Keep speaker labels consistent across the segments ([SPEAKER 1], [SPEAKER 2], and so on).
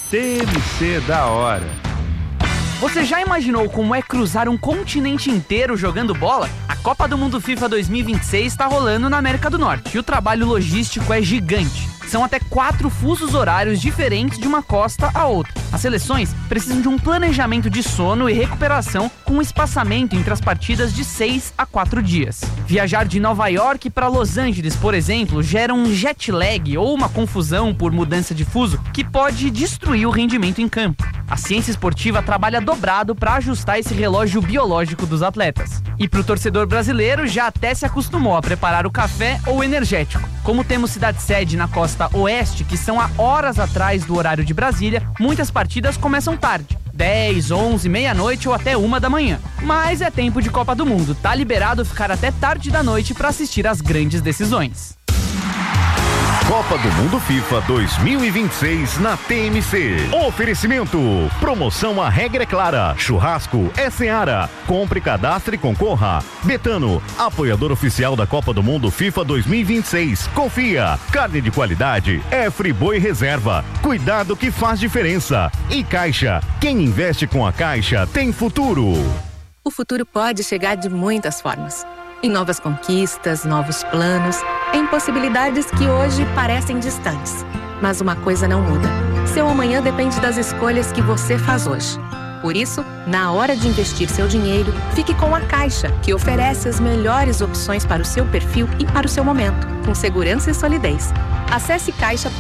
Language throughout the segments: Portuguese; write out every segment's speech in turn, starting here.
[SPEAKER 1] TMC da hora.
[SPEAKER 2] Você já imaginou como é cruzar um continente inteiro jogando bola? A Copa do Mundo FIFA 2026 está rolando na América do Norte e o trabalho logístico é gigante. São até 4 fusos horários diferentes de uma costa a outra. As seleções precisam de um planejamento de sono e recuperação com um espaçamento entre as partidas de 6 a 4 dias. Viajar de Nova York para Los Angeles, por exemplo, gera um jet lag ou uma confusão por mudança de fuso que pode destruir o rendimento em campo. A ciência esportiva trabalha dobrado para ajustar esse relógio biológico dos atletas. E para o torcedor brasileiro já até se acostumou a preparar o café ou energético. Como temos cidade-sede na costa oeste, que são a horas atrás do horário de Brasília, muitas partidas começam tarde. 10, 11, meia-noite ou até 1 da manhã. Mas é tempo de Copa do Mundo, tá liberado ficar até tarde da noite para assistir às grandes decisões.
[SPEAKER 3] Copa do Mundo FIFA 2026 na TMC. Oferecimento. Promoção A Regra é Clara. Churrasco é Seara. Compre, cadastre e concorra. Betano, apoiador oficial da Copa do Mundo FIFA 2026. Confia. Carne de qualidade é Friboi Reserva. Cuidado que faz diferença. E Caixa. Quem investe com a Caixa tem futuro.
[SPEAKER 4] O futuro pode chegar de muitas formas. Em novas conquistas, novos planos, em possibilidades que hoje parecem distantes. Mas uma coisa não muda. Seu amanhã depende das escolhas que você faz hoje. Por isso, na hora de investir seu dinheiro, fique com a Caixa, que oferece as melhores opções para o seu perfil e para o seu momento, com segurança e solidez. Acesse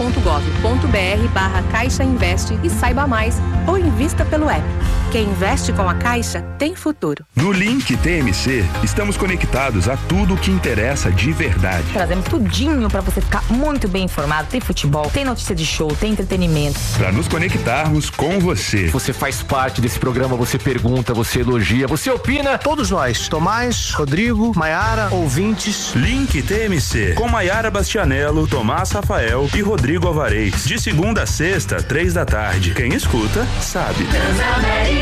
[SPEAKER 4] caixa.gov.br/Caixa Investe e saiba mais, ou invista pelo app. Quem investe com a Caixa tem futuro.
[SPEAKER 1] No Link TMC, estamos conectados a tudo o que interessa de verdade.
[SPEAKER 5] Trazemos tudinho para você ficar muito bem informado. Tem futebol, tem notícia de show, tem entretenimento.
[SPEAKER 1] Para nos conectarmos com você.
[SPEAKER 6] Você faz parte desse programa, você pergunta, você elogia, você opina.
[SPEAKER 7] Todos nós, Tomás, Rodrigo, Maiara, ouvintes.
[SPEAKER 1] Link TMC, com Maiara Bastianello, Tomás Rafael e Rodrigo Alvarez. De segunda a sexta, 3 da tarde. Quem escuta, sabe.
[SPEAKER 8] Transamérica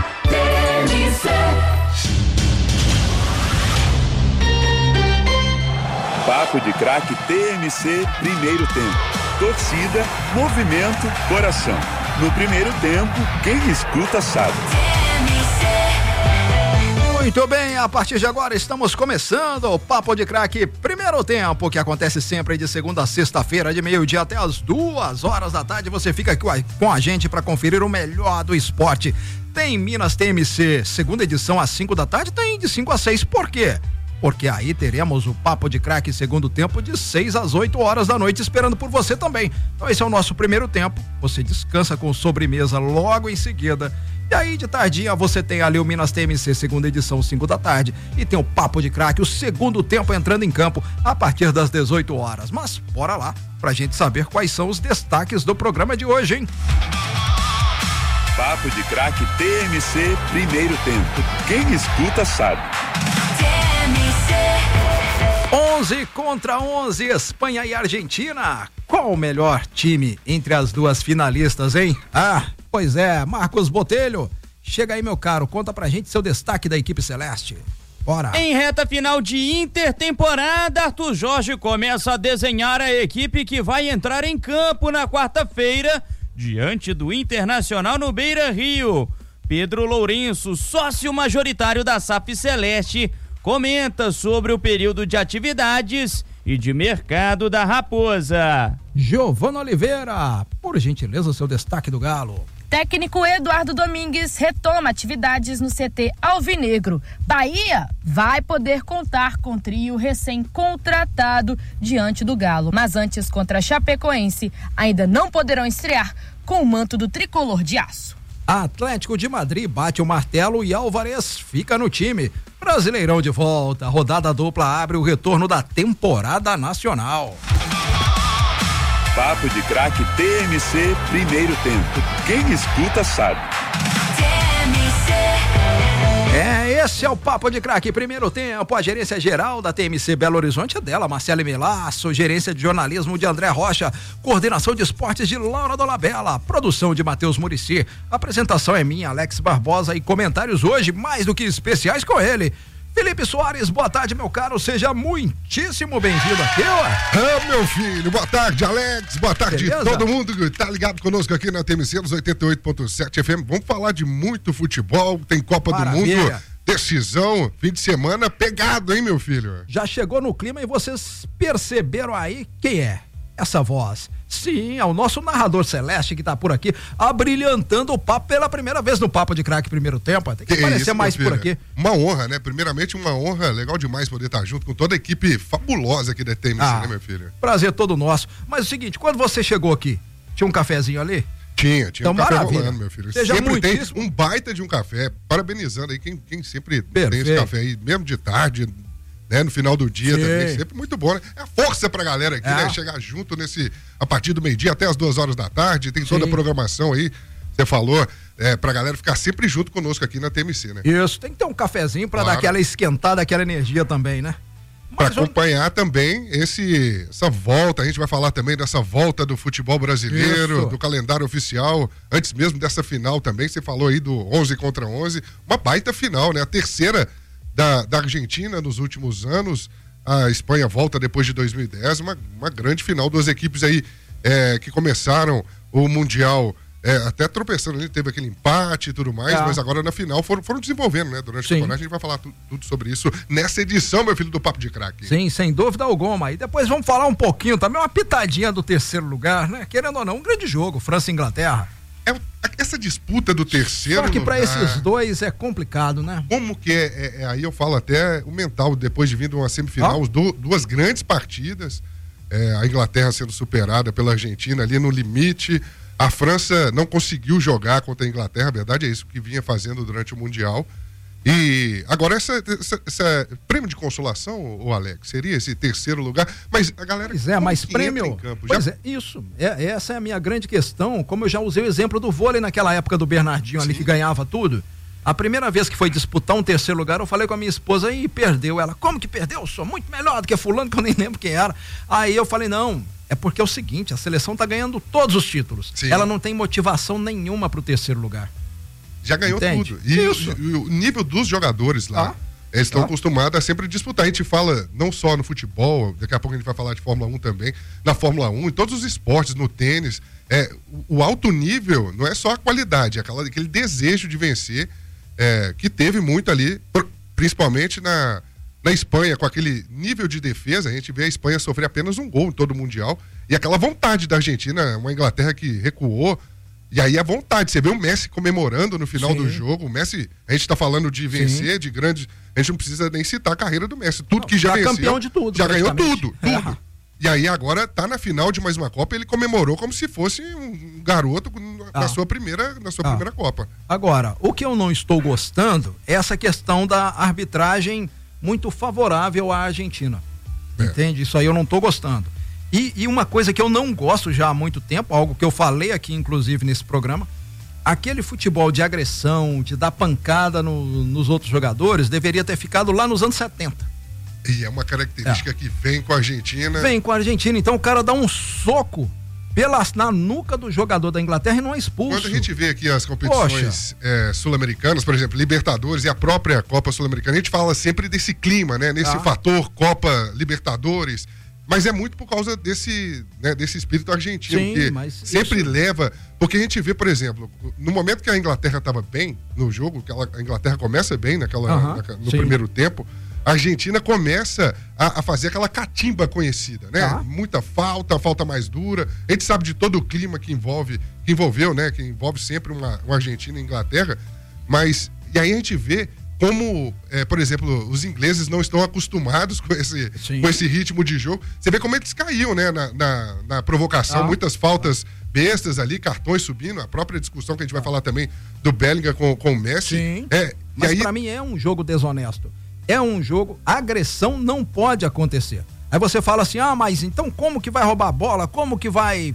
[SPEAKER 8] TMC.
[SPEAKER 1] Papo de Craque TMC, primeiro tempo. Torcida, movimento, coração. No primeiro tempo, quem escuta sabe.
[SPEAKER 9] Muito bem, a partir de agora estamos começando o Papo de Craque Primeiro Tempo, que acontece sempre de segunda a sexta-feira, de meio-dia até as 2 horas da tarde. Você fica aqui com a gente para conferir o melhor do esporte. Tem Minas TMC, segunda edição às 5 da tarde, tem de 5 às 6. Por quê? Porque aí teremos o Papo de Craque segundo tempo de 6 às 8 horas da noite, esperando por você também. Então esse é o nosso primeiro tempo. Você descansa com sobremesa logo em seguida. E aí de tardinha você tem ali o Minas TMC, segunda edição, 5 da tarde. E tem o Papo de Craque, o segundo tempo entrando em campo a partir das 18 horas. Mas bora lá pra gente saber quais são os destaques do programa de hoje, hein?
[SPEAKER 1] Papo de Craque TMC, primeiro tempo. Quem escuta sabe.
[SPEAKER 9] 11 contra 11, Espanha e Argentina. Qual o melhor time entre as duas finalistas, hein? Ah, pois é, Marcos Botelho. Chega aí, meu caro, conta pra gente seu destaque da equipe celeste. Bora.
[SPEAKER 10] Em reta final de intertemporada, Arthur Jorge começa a desenhar a equipe que vai entrar em campo na quarta-feira, diante do Internacional no Beira-Rio. Pedro Lourenço, sócio majoritário da SAF Celeste, comenta sobre o período de atividades e de mercado da Raposa.
[SPEAKER 9] Giovana Oliveira, por gentileza, seu destaque do Galo.
[SPEAKER 11] Técnico Eduardo Domingues retoma atividades no CT Alvinegro. Bahia vai poder contar com trio recém-contratado diante do Galo, mas antes contra a Chapecoense ainda não poderão estrear com o manto do tricolor de aço.
[SPEAKER 9] Atlético de Madrid bate o martelo e Álvarez fica no time. Brasileirão de volta, rodada dupla abre o retorno da temporada nacional.
[SPEAKER 1] Papo de Craque TMC, primeiro tempo. Quem escuta sabe.
[SPEAKER 9] Esse é o Papo de Craque Primeiro Tempo. A gerência geral da TMC Belo Horizonte é dela, Marcele Melasso, gerência de jornalismo de André Rocha, coordenação de esportes de Laura Dolabella, produção de Matheus Muricy, apresentação é minha, Alex Barbosa, e comentários hoje mais do que especiais com ele, Felipe Soares, boa tarde, meu caro, seja muitíssimo bem-vindo aqui, ué.
[SPEAKER 12] Meu filho, boa tarde, Alex, boa tarde. Beleza? Todo mundo que tá ligado conosco aqui na TMC, nos 88.7 FM. Vamos falar de muito futebol, tem Copa do Mundo, decisão, fim de semana pegado, hein, meu filho?
[SPEAKER 9] Já chegou no clima e vocês perceberam aí quem é essa voz? Sim, é o nosso narrador celeste que tá por aqui, abrilhantando o papo pela primeira vez no Papo de Craque Primeiro Tempo. Tem que aparecer isso, mais por aqui.
[SPEAKER 12] Uma honra, né? Primeiramente, uma honra, legal demais poder estar junto com toda a equipe fabulosa aqui da TMC, né, meu filho?
[SPEAKER 9] Prazer todo nosso. Mas é o seguinte, quando você chegou aqui, tinha um cafezinho ali?
[SPEAKER 12] Tinha
[SPEAKER 9] então,
[SPEAKER 12] um café
[SPEAKER 9] maravilha.
[SPEAKER 12] Rolando, meu filho.
[SPEAKER 9] Seja
[SPEAKER 12] sempre
[SPEAKER 9] muitíssimo...
[SPEAKER 12] tem um baita de um café, parabenizando aí quem sempre tem esse café aí, mesmo de tarde, né, no final do dia também, sempre muito bom, né? É a força pra galera aqui, né? Chegar junto a partir do meio-dia até as 2 horas da tarde, tem toda a programação aí, você falou, pra galera ficar sempre junto conosco aqui na TMC, né?
[SPEAKER 9] Isso, tem que ter um cafezinho pra dar aquela esquentada, aquela energia também, né?
[SPEAKER 12] Para acompanhar também essa volta, a gente vai falar também dessa volta do futebol brasileiro, do calendário oficial, antes mesmo dessa final também, você falou aí do 11 contra 11, uma baita final, né? A terceira da Argentina nos últimos anos, a Espanha volta depois de 2010, uma grande final, duas equipes aí que começaram o Mundial até tropeçando ali, teve aquele empate e tudo mais, mas agora na final foram desenvolvendo, né? Durante a temporada, a gente vai falar tudo sobre isso nessa edição, meu filho, do Papo de Craque.
[SPEAKER 9] Sim, sem dúvida alguma. E depois vamos falar um pouquinho também, uma pitadinha do terceiro lugar, né? Querendo ou não, um grande jogo, França e Inglaterra.
[SPEAKER 12] Essa disputa do terceiro
[SPEAKER 9] Só que
[SPEAKER 12] lugar,
[SPEAKER 9] pra esses dois é complicado, né?
[SPEAKER 12] Como que aí eu falo até o mental, depois de vir de uma semifinal, duas grandes partidas, a Inglaterra sendo superada pela Argentina ali no limite, a França não conseguiu jogar contra a Inglaterra, a verdade é isso que vinha fazendo durante o Mundial. E agora esse prêmio de consolação, o Alex, seria esse terceiro lugar, mas a galera...
[SPEAKER 9] Pois é, mas prêmio... Isso, essa é a minha grande questão, como eu já usei o exemplo do vôlei naquela época do Bernardinho ali, que ganhava tudo. A primeira vez que foi disputar um terceiro lugar, eu falei com a minha esposa e perdeu. Ela, como que perdeu? Eu sou muito melhor do que fulano, que eu nem lembro quem era. Aí eu falei, não, é porque é o seguinte, a seleção tá ganhando todos os títulos. Sim. Ela não tem motivação nenhuma pro terceiro lugar.
[SPEAKER 12] Já ganhou tudo. E o nível dos jogadores lá, eles estão acostumados a sempre disputar. A gente fala não só no futebol, daqui a pouco a gente vai falar de Fórmula 1 também, na Fórmula 1, em todos os esportes, no tênis. O alto nível não é só a qualidade, é aquele desejo de vencer, que teve muito ali, principalmente na Espanha, com aquele nível de defesa. A gente vê a Espanha sofrer apenas um gol em todo o Mundial, e aquela vontade da Argentina, uma Inglaterra que recuou. E aí a vontade, você vê o Messi comemorando no final do jogo, o Messi, a gente tá falando de vencer, de grandes, a gente não precisa nem citar a carreira do Messi, tudo que já venceu,
[SPEAKER 9] campeão de tudo,
[SPEAKER 12] já ganhou tudo. E aí agora tá na final de mais uma Copa, ele comemorou como se fosse um garoto na sua primeira Copa. Agora,
[SPEAKER 9] o que eu não estou gostando é essa questão da arbitragem muito favorável à Argentina, entende? Isso aí eu não tô gostando. E uma coisa que eu não gosto já há muito tempo, algo que eu falei aqui inclusive nesse programa, aquele futebol de agressão, de dar pancada nos outros jogadores, deveria ter ficado lá nos anos 70.
[SPEAKER 12] E é uma característica que vem com a Argentina.
[SPEAKER 9] Vem com a Argentina, então o cara dá um soco na nuca do jogador da Inglaterra e não é expulso.
[SPEAKER 12] Quando a gente vê aqui as competições sul-americanas, por exemplo, Libertadores e a própria Copa Sul-Americana, a gente fala sempre desse clima, né? Nesse fator Copa Libertadores. Mas é muito por causa desse espírito argentino, que sempre leva... Porque a gente vê, por exemplo, no momento que a Inglaterra estava bem no jogo, que a Inglaterra começa bem no primeiro tempo, a Argentina começa a fazer aquela catimba conhecida, né? Muita falta mais dura. A gente sabe de todo o clima que envolveu, né? Que envolve sempre uma Argentina e Inglaterra. Mas, e aí a gente vê como, por exemplo, os ingleses não estão acostumados com esse ritmo de jogo. Você vê como eles caíam, né, na provocação, muitas faltas bestas ali, cartões subindo, a própria discussão que a gente vai falar também do Bellingham com o Messi.
[SPEAKER 9] Sim. Mas pra mim é um jogo desonesto. É um jogo, agressão não pode acontecer. Aí você fala assim, mas então como que vai roubar a bola? Como que vai,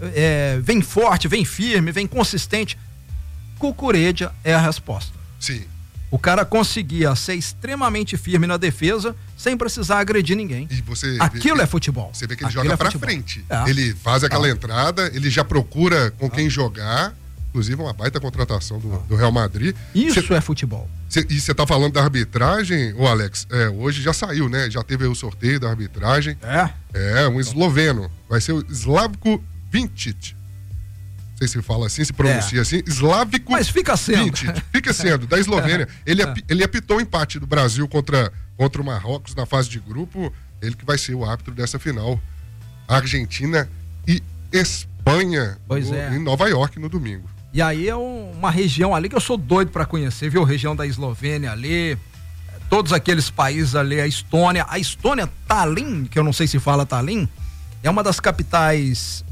[SPEAKER 9] vem forte, vem firme, vem consistente? Cucuredia é a resposta.
[SPEAKER 12] Sim.
[SPEAKER 9] O cara conseguia ser extremamente firme na defesa sem precisar agredir ninguém.
[SPEAKER 12] E
[SPEAKER 9] aquilo é futebol.
[SPEAKER 12] Você vê que ele joga pra frente. Ele faz aquela entrada, ele já procura com quem jogar. Inclusive uma baita contratação do Real Madrid.
[SPEAKER 9] Isso é futebol.
[SPEAKER 12] E você tá falando da arbitragem, ô Alex, hoje já saiu, né? Já teve aí o sorteio da arbitragem. Um esloveno. Vai ser o Slavko Vinčić. Não sei se fala assim, se pronuncia assim. Slavko.
[SPEAKER 9] Mas fica sendo.
[SPEAKER 12] Vinčić. Fica sendo, da Eslovênia. Ele apitou o empate do Brasil contra o Marrocos na fase de grupo. Ele que vai ser o árbitro dessa final. Argentina e Espanha em Nova York no domingo.
[SPEAKER 9] E aí é uma região ali que eu sou doido pra conhecer, viu? Região da Eslovênia ali, todos aqueles países ali, a Estônia, Tallinn, que eu não sei se fala Tallinn, é uma das capitais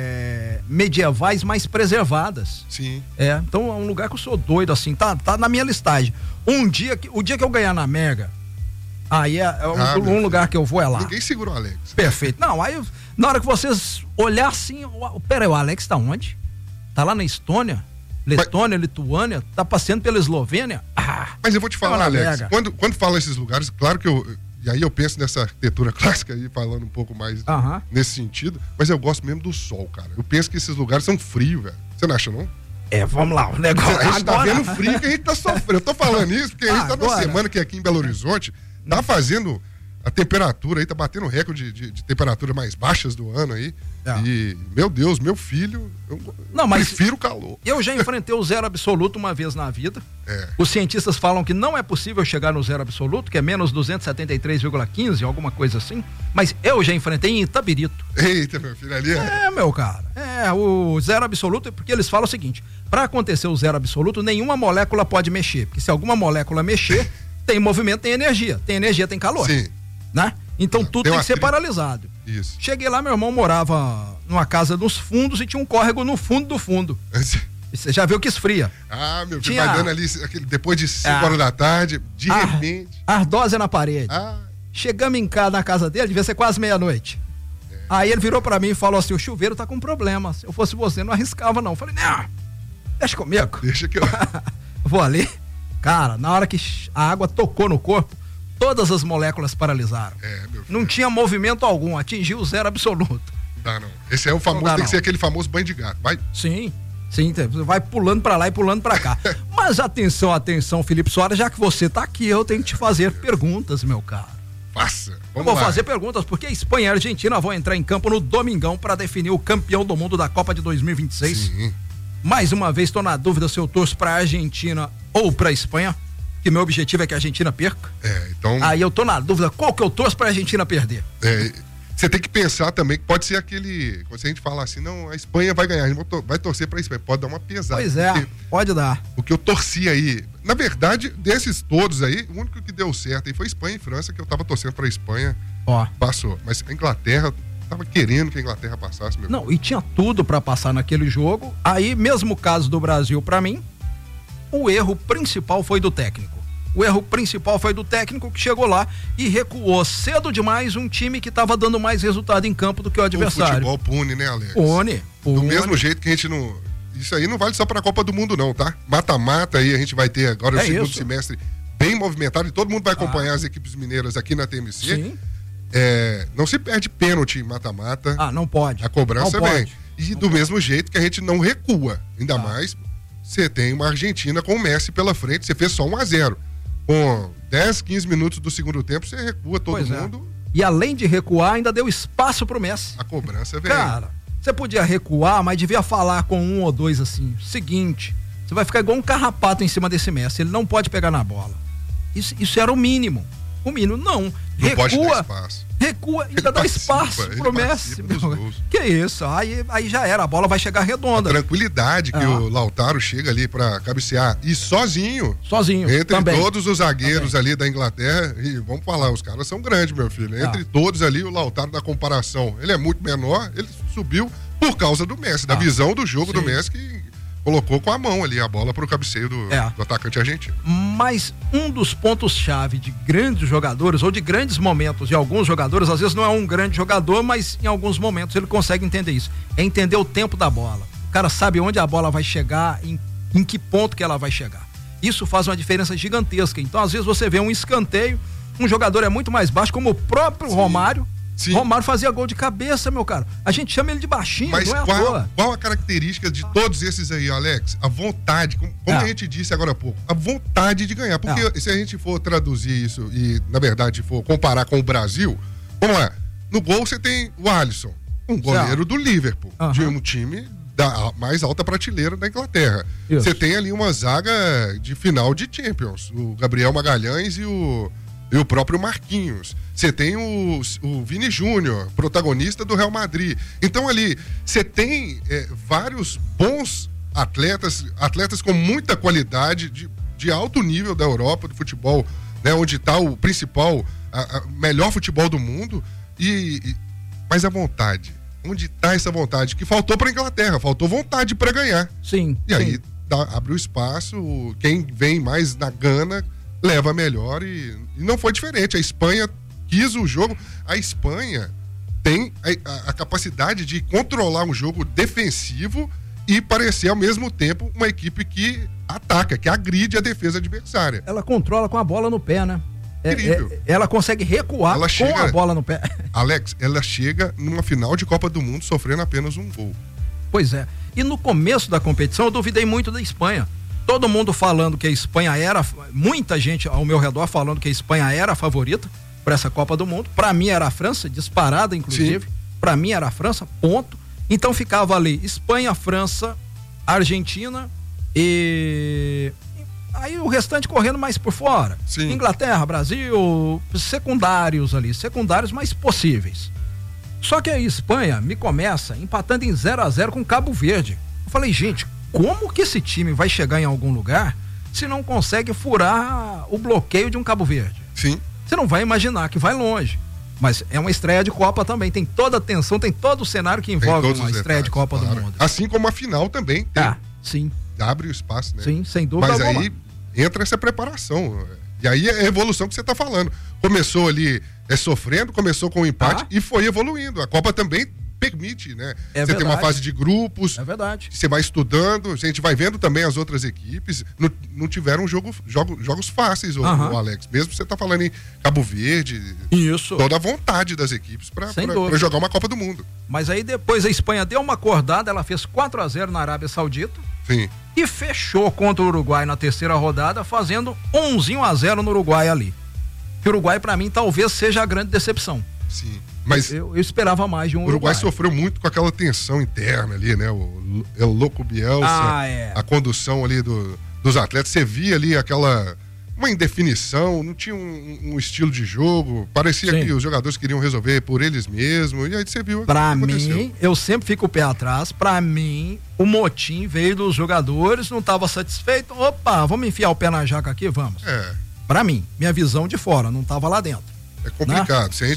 [SPEAKER 9] medievais mais preservadas.
[SPEAKER 12] Sim.
[SPEAKER 9] Então é um lugar que eu sou doido, assim, tá na minha listagem. O dia que eu ganhar na Mega, aí um lugar que eu vou é lá.
[SPEAKER 12] Ninguém segura o Alex.
[SPEAKER 9] Perfeito. Não, aí na hora que vocês olhar assim, peraí, o Alex tá onde? Tá lá na Estônia, Letônia, Lituânia, tá passeando pela Eslovênia.
[SPEAKER 12] Mas eu vou te falar, Alex, quando fala esses lugares, claro que e aí eu penso nessa arquitetura clássica aí, falando um pouco mais nesse sentido, mas eu gosto mesmo do sol, cara. Eu penso que esses lugares são frios, velho. Você não acha, não?
[SPEAKER 9] Vamos lá, o negócio.
[SPEAKER 12] A gente tá vendo frio que a gente tá sofrendo. Eu tô falando isso porque a gente tá numa semana que aqui em Belo Horizonte tá fazendo a temperatura aí, tá batendo recorde de temperatura mais baixas do ano aí. E, meu Deus, meu filho, eu prefiro o calor.
[SPEAKER 9] Eu já enfrentei o zero absoluto uma vez na vida. Os cientistas falam que não é possível chegar no zero absoluto, que é menos 273,15, alguma coisa assim. Mas eu já enfrentei em Itabirito.
[SPEAKER 12] Eita, meu filho, ali
[SPEAKER 9] meu cara. O zero absoluto é porque eles falam o seguinte: para acontecer o zero absoluto, nenhuma molécula pode mexer. Porque se alguma molécula mexer, tem movimento, tem energia. Tem energia, tem calor.
[SPEAKER 12] Sim.
[SPEAKER 9] Né? Então tudo tem que ser paralisado.
[SPEAKER 12] Isso.
[SPEAKER 9] Cheguei lá, meu irmão morava numa casa nos fundos e tinha um córrego no fundo do fundo. E você já viu que esfria.
[SPEAKER 12] Meu filho, vai dando ali, depois de 5 horas da tarde, de repente.
[SPEAKER 9] Ardósia na parede. Chegamos na casa dele, devia ser quase meia-noite. Aí ele virou pra mim e falou assim: o chuveiro tá com problema. Se eu fosse você, não arriscava, não. Eu falei: não, deixa comigo.
[SPEAKER 12] Deixa que eu.
[SPEAKER 9] Vou ali. Cara, na hora que a água tocou no corpo, todas as moléculas paralisaram.
[SPEAKER 12] Meu filho.
[SPEAKER 9] Não tinha movimento algum, atingiu o zero absoluto.
[SPEAKER 12] Não. Esse é o famoso, tem que ser aquele famoso banho de gato. Vai.
[SPEAKER 9] Sim, você vai pulando pra lá e pulando pra cá. Mas atenção, Felipe Soares, já que você tá aqui, eu tenho que te fazer perguntas, meu caro.
[SPEAKER 12] Faça.
[SPEAKER 9] Eu vou fazer perguntas porque Espanha e Argentina vão entrar em campo no domingão para definir o campeão do mundo da Copa de 2026.
[SPEAKER 12] Sim.
[SPEAKER 9] Mais uma vez, tô na dúvida se eu torço pra Argentina ou pra Espanha, que meu objetivo é que a Argentina perca.
[SPEAKER 12] Então.
[SPEAKER 9] Aí eu tô na dúvida qual que eu torço pra Argentina perder.
[SPEAKER 12] Você tem que pensar também que pode ser aquele, quando a gente fala assim, não, a Espanha vai ganhar, a gente vai torcer pra Espanha, pode dar uma pesada.
[SPEAKER 9] Pois pode dar.
[SPEAKER 12] O que eu torci aí, na verdade, desses todos aí, o único que deu certo aí foi Espanha e França, que eu tava torcendo pra Espanha, passou. Mas a Inglaterra, tava querendo que a Inglaterra passasse.
[SPEAKER 9] E tinha tudo pra passar naquele jogo. Aí, mesmo caso do Brasil, pra mim, o erro principal foi do técnico. O erro principal foi do técnico que chegou lá e recuou cedo demais um time que estava dando mais resultado em campo do que o adversário.
[SPEAKER 12] O futebol pune, né, Alex?
[SPEAKER 9] Pune.
[SPEAKER 12] Do mesmo jeito que a gente não... Isso aí não vale só pra Copa do Mundo, não, tá? Mata-mata aí, a gente vai ter agora o segundo semestre bem movimentado e todo mundo vai acompanhar as equipes mineiras aqui na TMC.
[SPEAKER 9] Sim.
[SPEAKER 12] Não se perde pênalti em mata-mata.
[SPEAKER 9] Não pode.
[SPEAKER 12] A cobrança
[SPEAKER 9] não
[SPEAKER 12] vem.
[SPEAKER 9] Pode.
[SPEAKER 12] E do mesmo jeito que a gente não recua. Ainda mais, você tem uma Argentina com o Messi pela frente, você fez só 1-0. Com 10, 15 minutos do segundo tempo, você recua todo mundo.
[SPEAKER 9] E além de recuar, ainda deu espaço pro Messi.
[SPEAKER 12] A cobrança vem.
[SPEAKER 9] Cara, você podia recuar, mas devia falar com um ou dois assim: seguinte, você vai ficar igual um carrapato em cima desse Messi, ele não pode pegar na bola. Isso era o mínimo. O mínimo, não.
[SPEAKER 12] Não pode dar espaço.
[SPEAKER 9] Recua, ainda dá espaço pro Messi. Que isso, aí já era, a bola vai chegar redonda.
[SPEAKER 12] A tranquilidade que o Lautaro chega ali pra cabecear e sozinho. Entre
[SPEAKER 9] também.
[SPEAKER 12] Todos os zagueiros ali da Inglaterra, e vamos falar, os caras são grandes, meu filho. Entre todos ali, o Lautaro na comparação, ele é muito menor, ele subiu por causa do Messi, da visão do jogo do Messi, que colocou com a mão ali a bola pro cabeceio do atacante argentino.
[SPEAKER 9] Mas um dos pontos-chave de grandes jogadores, ou de grandes momentos de alguns jogadores, às vezes não é um grande jogador, mas em alguns momentos ele consegue entender isso. É entender o tempo da bola. O cara sabe onde a bola vai chegar, em que ponto que ela vai chegar. Isso faz uma diferença gigantesca. Então, às vezes você vê um escanteio, um jogador é muito mais baixo, como o próprio Romário, Sim. Romário fazia gol de cabeça, meu caro. A gente chama ele de baixinho,
[SPEAKER 12] mas
[SPEAKER 9] não é à toa.
[SPEAKER 12] Qual a característica de todos esses aí, Alex? A vontade, como a gente disse agora há pouco, a vontade de ganhar. Porque se a gente for traduzir isso e, na verdade, for comparar com o Brasil, vamos lá, no gol você tem o Alisson, um goleiro do Liverpool, de um time da mais alta prateleira da Inglaterra. Você tem ali uma zaga de final de Champions, o Gabriel Magalhães e o próprio Marquinhos. Você tem o Vini Júnior, protagonista do Real Madrid. Então ali, você tem vários bons atletas com muita qualidade, de alto nível da Europa, do futebol, né, onde está o principal, melhor futebol do mundo, mas a vontade. Onde está essa vontade? Que faltou para a Inglaterra, faltou vontade para ganhar.
[SPEAKER 9] Sim.
[SPEAKER 12] E aí abre o espaço, quem vem mais na gana leva melhor e não foi diferente. A Espanha quis o jogo. A Espanha tem a capacidade de controlar um jogo defensivo e parecer ao mesmo tempo uma equipe que ataca, que agride a defesa adversária.
[SPEAKER 9] Ela controla com a bola no pé, né?
[SPEAKER 12] Incrível.
[SPEAKER 9] Ela consegue recuar com a bola no pé.
[SPEAKER 12] Alex, ela chega numa final de Copa do Mundo sofrendo apenas um gol.
[SPEAKER 9] Pois é. E no começo da competição eu duvidei muito da Espanha. Todo mundo falando que a Espanha muita gente ao meu redor falando que a Espanha era a favorita para essa Copa do Mundo. Para mim era a França, disparada inclusive. Para mim era a França, ponto. Então ficava ali Espanha, França, Argentina e aí o restante correndo mais por fora.
[SPEAKER 12] Sim.
[SPEAKER 9] Inglaterra, Brasil, secundários mais possíveis. Só que a Espanha me começa empatando em 0-0 com Cabo Verde. Eu falei, gente, como que esse time vai chegar em algum lugar se não consegue furar o bloqueio de um Cabo Verde?
[SPEAKER 12] Sim.
[SPEAKER 9] Você não vai imaginar que vai longe. Mas é uma estreia de Copa também, tem toda a tensão, tem todo o cenário que envolve uma estreia de Copa do Mundo.
[SPEAKER 12] Assim como a final também tem.
[SPEAKER 9] Sim.
[SPEAKER 12] Abre o espaço, né?
[SPEAKER 9] Sim, sem dúvida
[SPEAKER 12] alguma.
[SPEAKER 9] alguma.
[SPEAKER 12] Mas aí entra essa preparação. E aí é a evolução que você está falando. Começou ali sofrendo, começou com o empate e foi evoluindo. A Copa também permite, né? Você tem uma fase de grupos.
[SPEAKER 9] É verdade.
[SPEAKER 12] Você vai estudando, a gente vai vendo também as outras equipes. Não tiveram jogos fáceis, o Alex. Mesmo você tá falando em Cabo Verde.
[SPEAKER 9] Isso.
[SPEAKER 12] Toda a vontade das equipes para jogar uma Copa do Mundo.
[SPEAKER 9] Mas aí depois a Espanha deu uma acordada, ela fez 4-0 na Arábia Saudita.
[SPEAKER 12] Sim.
[SPEAKER 9] E fechou contra o Uruguai na terceira rodada, fazendo 11-0 no Uruguai ali. Que o Uruguai, para mim, talvez seja a grande decepção.
[SPEAKER 12] Sim. Mas
[SPEAKER 9] eu esperava mais de um
[SPEAKER 12] Uruguai sofreu muito com aquela tensão interna ali, né? O Louco Bielsa, a condução ali dos atletas. Você via ali uma indefinição, não tinha um estilo de jogo, parecia que os jogadores queriam resolver por eles mesmos, e aí você viu.
[SPEAKER 9] Pra mim, eu sempre fico o pé atrás, pra mim, o motim veio dos jogadores, não estava satisfeito, opa, vamos enfiar o pé na jaca aqui, vamos. Pra mim, minha visão de fora, não estava lá dentro.
[SPEAKER 12] É complicado. Né?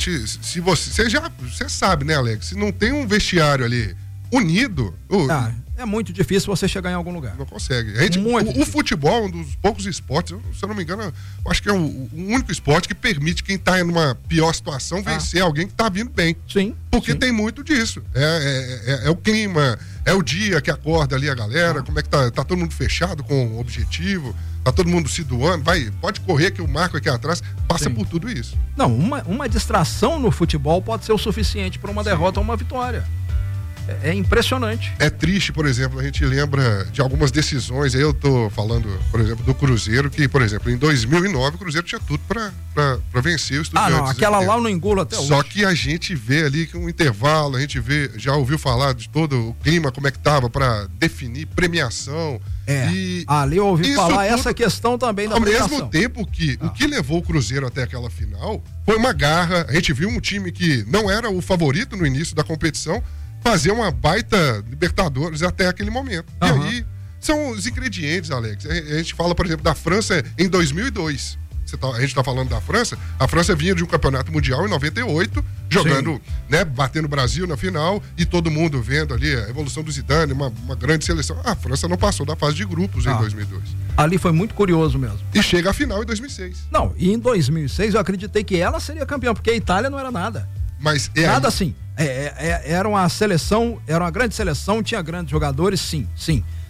[SPEAKER 12] Você sabe, né, Alex? Se não tem um vestiário ali unido.
[SPEAKER 9] É muito difícil você chegar em algum lugar.
[SPEAKER 12] Não consegue. O futebol é um dos poucos esportes, se eu não me engano, eu acho que é o único esporte que permite quem está em uma pior situação vencer alguém que está vindo bem.
[SPEAKER 9] Sim.
[SPEAKER 12] Porque tem muito disso. É o clima, é o dia que acorda ali a galera, como é que tá todo mundo fechado com o objetivo. Tá todo mundo se doando, pode correr que o Marco aqui atrás passa por tudo isso.
[SPEAKER 9] Não, uma distração no futebol pode ser o suficiente para uma derrota ou uma vitória. É impressionante.
[SPEAKER 12] É triste, por exemplo, a gente lembra de algumas decisões, aí eu tô falando, por exemplo, do Cruzeiro, que, por exemplo, em 2009 o Cruzeiro tinha tudo pra vencer o Estudiantes.
[SPEAKER 9] Não, aquela lá eu não engulo até hoje.
[SPEAKER 12] Só que a gente vê ali que um intervalo, a gente já ouviu falar de todo o clima, como é que tava pra definir premiação.
[SPEAKER 9] Ali eu ouvi falar essa questão também da premiação.
[SPEAKER 12] Ao mesmo tempo que o que levou o Cruzeiro até aquela final foi uma garra, a gente viu um time que não era o favorito no início da competição, fazer uma baita Libertadores até aquele momento. E aí, são os ingredientes, Alex. A gente fala, por exemplo, da França em 2002. A gente tá falando da França. A França vinha de um campeonato mundial em 98, jogando, né, batendo o Brasil na final, e todo mundo vendo ali a evolução do Zidane, uma grande seleção. A França não passou da fase de grupos em 2002.
[SPEAKER 9] Ali foi muito curioso mesmo.
[SPEAKER 12] E chega à final em 2006.
[SPEAKER 9] Não, e em 2006 eu acreditei que ela seria campeã, porque a Itália não era nada.
[SPEAKER 12] Mas
[SPEAKER 9] nada assim. Era uma seleção, era uma grande seleção, tinha grandes jogadores, sim.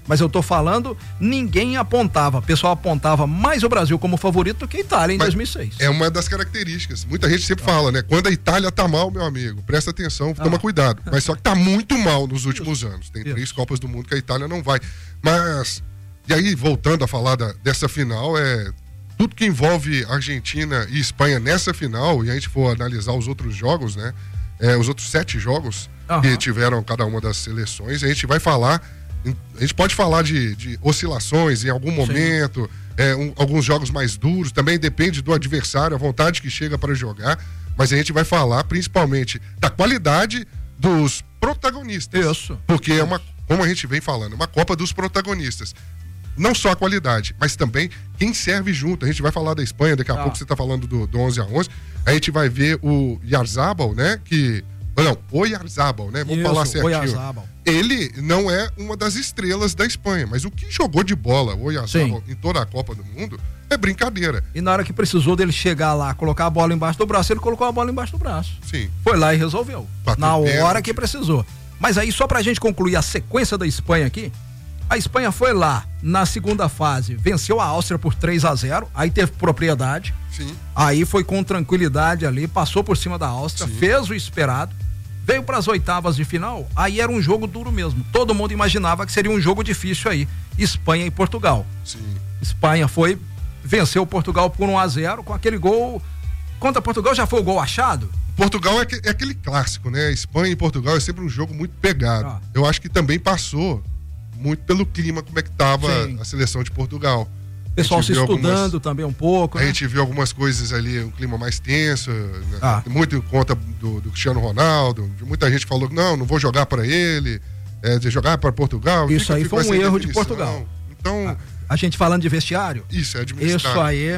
[SPEAKER 9] Mas eu tô falando, ninguém apontava. O pessoal apontava mais o Brasil como favorito do que a Itália em 2006.
[SPEAKER 12] É uma das características. Muita gente sempre fala, né? Quando a Itália tá mal, meu amigo, presta atenção, toma cuidado. Mas só que tá muito mal nos últimos anos. Tem 3 Copas do Mundo que a Itália não vai. Mas, e aí, voltando a falar dessa final, tudo que envolve Argentina e Espanha nessa final, e a gente for analisar os outros jogos, né? Os outros 7 jogos que tiveram cada uma das seleções, a gente vai falar, a gente pode falar de oscilações em algum momento, alguns jogos mais duros, também depende do adversário, a vontade que chega para jogar, mas a gente vai falar principalmente da qualidade dos protagonistas.
[SPEAKER 9] Isso.
[SPEAKER 12] Porque como a gente vem falando, uma Copa dos protagonistas. Não só a qualidade, mas também quem serve junto. A gente vai falar da Espanha, daqui a pouco você está falando do 11-11. A gente vai ver o Oyarzabal, né? O Oyarzabal, né? Vamos falar certinho.
[SPEAKER 9] Oyarzabal.
[SPEAKER 12] Ele não é uma das estrelas da Espanha, mas o que jogou de bola o Oyarzabal em toda a Copa do Mundo é brincadeira.
[SPEAKER 9] E na hora que precisou dele chegar lá, colocar a bola embaixo do braço, ele colocou a bola embaixo do braço.
[SPEAKER 12] Sim.
[SPEAKER 9] Foi lá e resolveu. Na hora que precisou. Mas aí, só pra gente concluir a sequência da Espanha aqui, a Espanha foi lá na segunda fase, venceu a Áustria por 3-0, aí teve propriedade.
[SPEAKER 12] Sim.
[SPEAKER 9] Aí foi com tranquilidade ali, passou por cima da Áustria, fez o esperado, veio para as oitavas de final, aí era um jogo duro mesmo. Todo mundo imaginava que seria um jogo difícil aí, Espanha e Portugal.
[SPEAKER 12] Sim.
[SPEAKER 9] Espanha venceu Portugal por 1-0 com aquele gol. Contra Portugal já foi o gol achado?
[SPEAKER 12] Portugal é aquele clássico, né? Espanha e Portugal é sempre um jogo muito pegado. Eu acho que também passou muito pelo clima, como é que tava a seleção de Portugal.
[SPEAKER 9] O pessoal se estudando também um pouco.
[SPEAKER 12] A gente viu algumas coisas ali, um clima mais tenso, muito em conta do Cristiano Ronaldo. Muita gente falou que não vou jogar para ele, de jogar para Portugal.
[SPEAKER 9] Isso aí foi um erro de Portugal.
[SPEAKER 12] Então,
[SPEAKER 9] a gente falando de vestiário.
[SPEAKER 12] Isso, administrar.
[SPEAKER 9] Isso aí,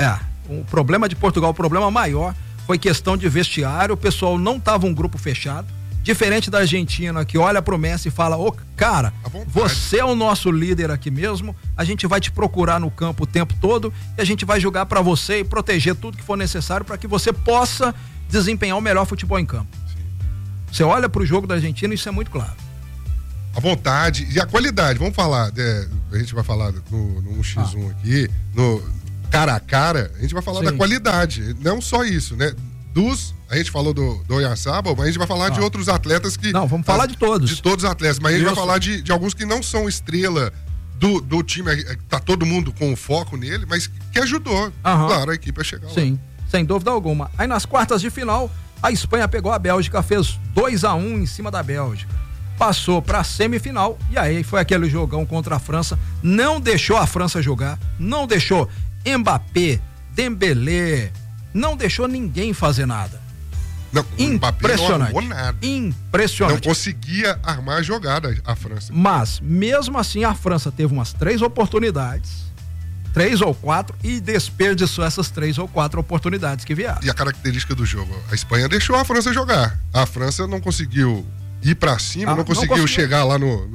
[SPEAKER 9] o problema de Portugal, o problema maior foi questão de vestiário. O pessoal não tava um grupo fechado. Diferente da Argentina, que olha pro Messi e fala, cara, você é o nosso líder aqui mesmo, a gente vai te procurar no campo o tempo todo e a gente vai jogar para você e proteger tudo que for necessário para que você possa desempenhar o melhor futebol em campo. Sim. Você olha pro jogo da Argentina e isso é muito claro.
[SPEAKER 12] A vontade e a qualidade, vamos falar, a gente vai falar no 1x1 aqui, no cara a cara, a gente vai falar da qualidade, não só isso, né? A gente falou do Oyarzabal, mas a gente vai falar de outros atletas que...
[SPEAKER 9] Não, vamos falar de todos.
[SPEAKER 12] De todos os atletas, mas a gente vai falar de alguns que não são estrela do time, tá todo mundo com o foco nele, mas que ajudou, claro, a equipe a chegar lá.
[SPEAKER 9] Sim, sem dúvida alguma. Aí nas quartas de final, a Espanha pegou a Bélgica, fez 2-1 em cima da Bélgica. Passou pra semifinal e aí foi aquele jogão contra a França, não deixou a França jogar, não deixou Mbappé, Dembélé, não deixou ninguém fazer nada.
[SPEAKER 12] Não,
[SPEAKER 9] impressionante.
[SPEAKER 12] Não armou nada.
[SPEAKER 9] Impressionante.
[SPEAKER 12] Não conseguia armar a jogada a França.
[SPEAKER 9] Mas, mesmo assim, a França teve umas 3 oportunidades, 3 ou 4, e desperdiçou essas 3 ou 4 oportunidades que vieram.
[SPEAKER 12] E a característica do jogo? A Espanha deixou a França jogar. A França não conseguiu ir pra cima, não conseguiu chegar lá no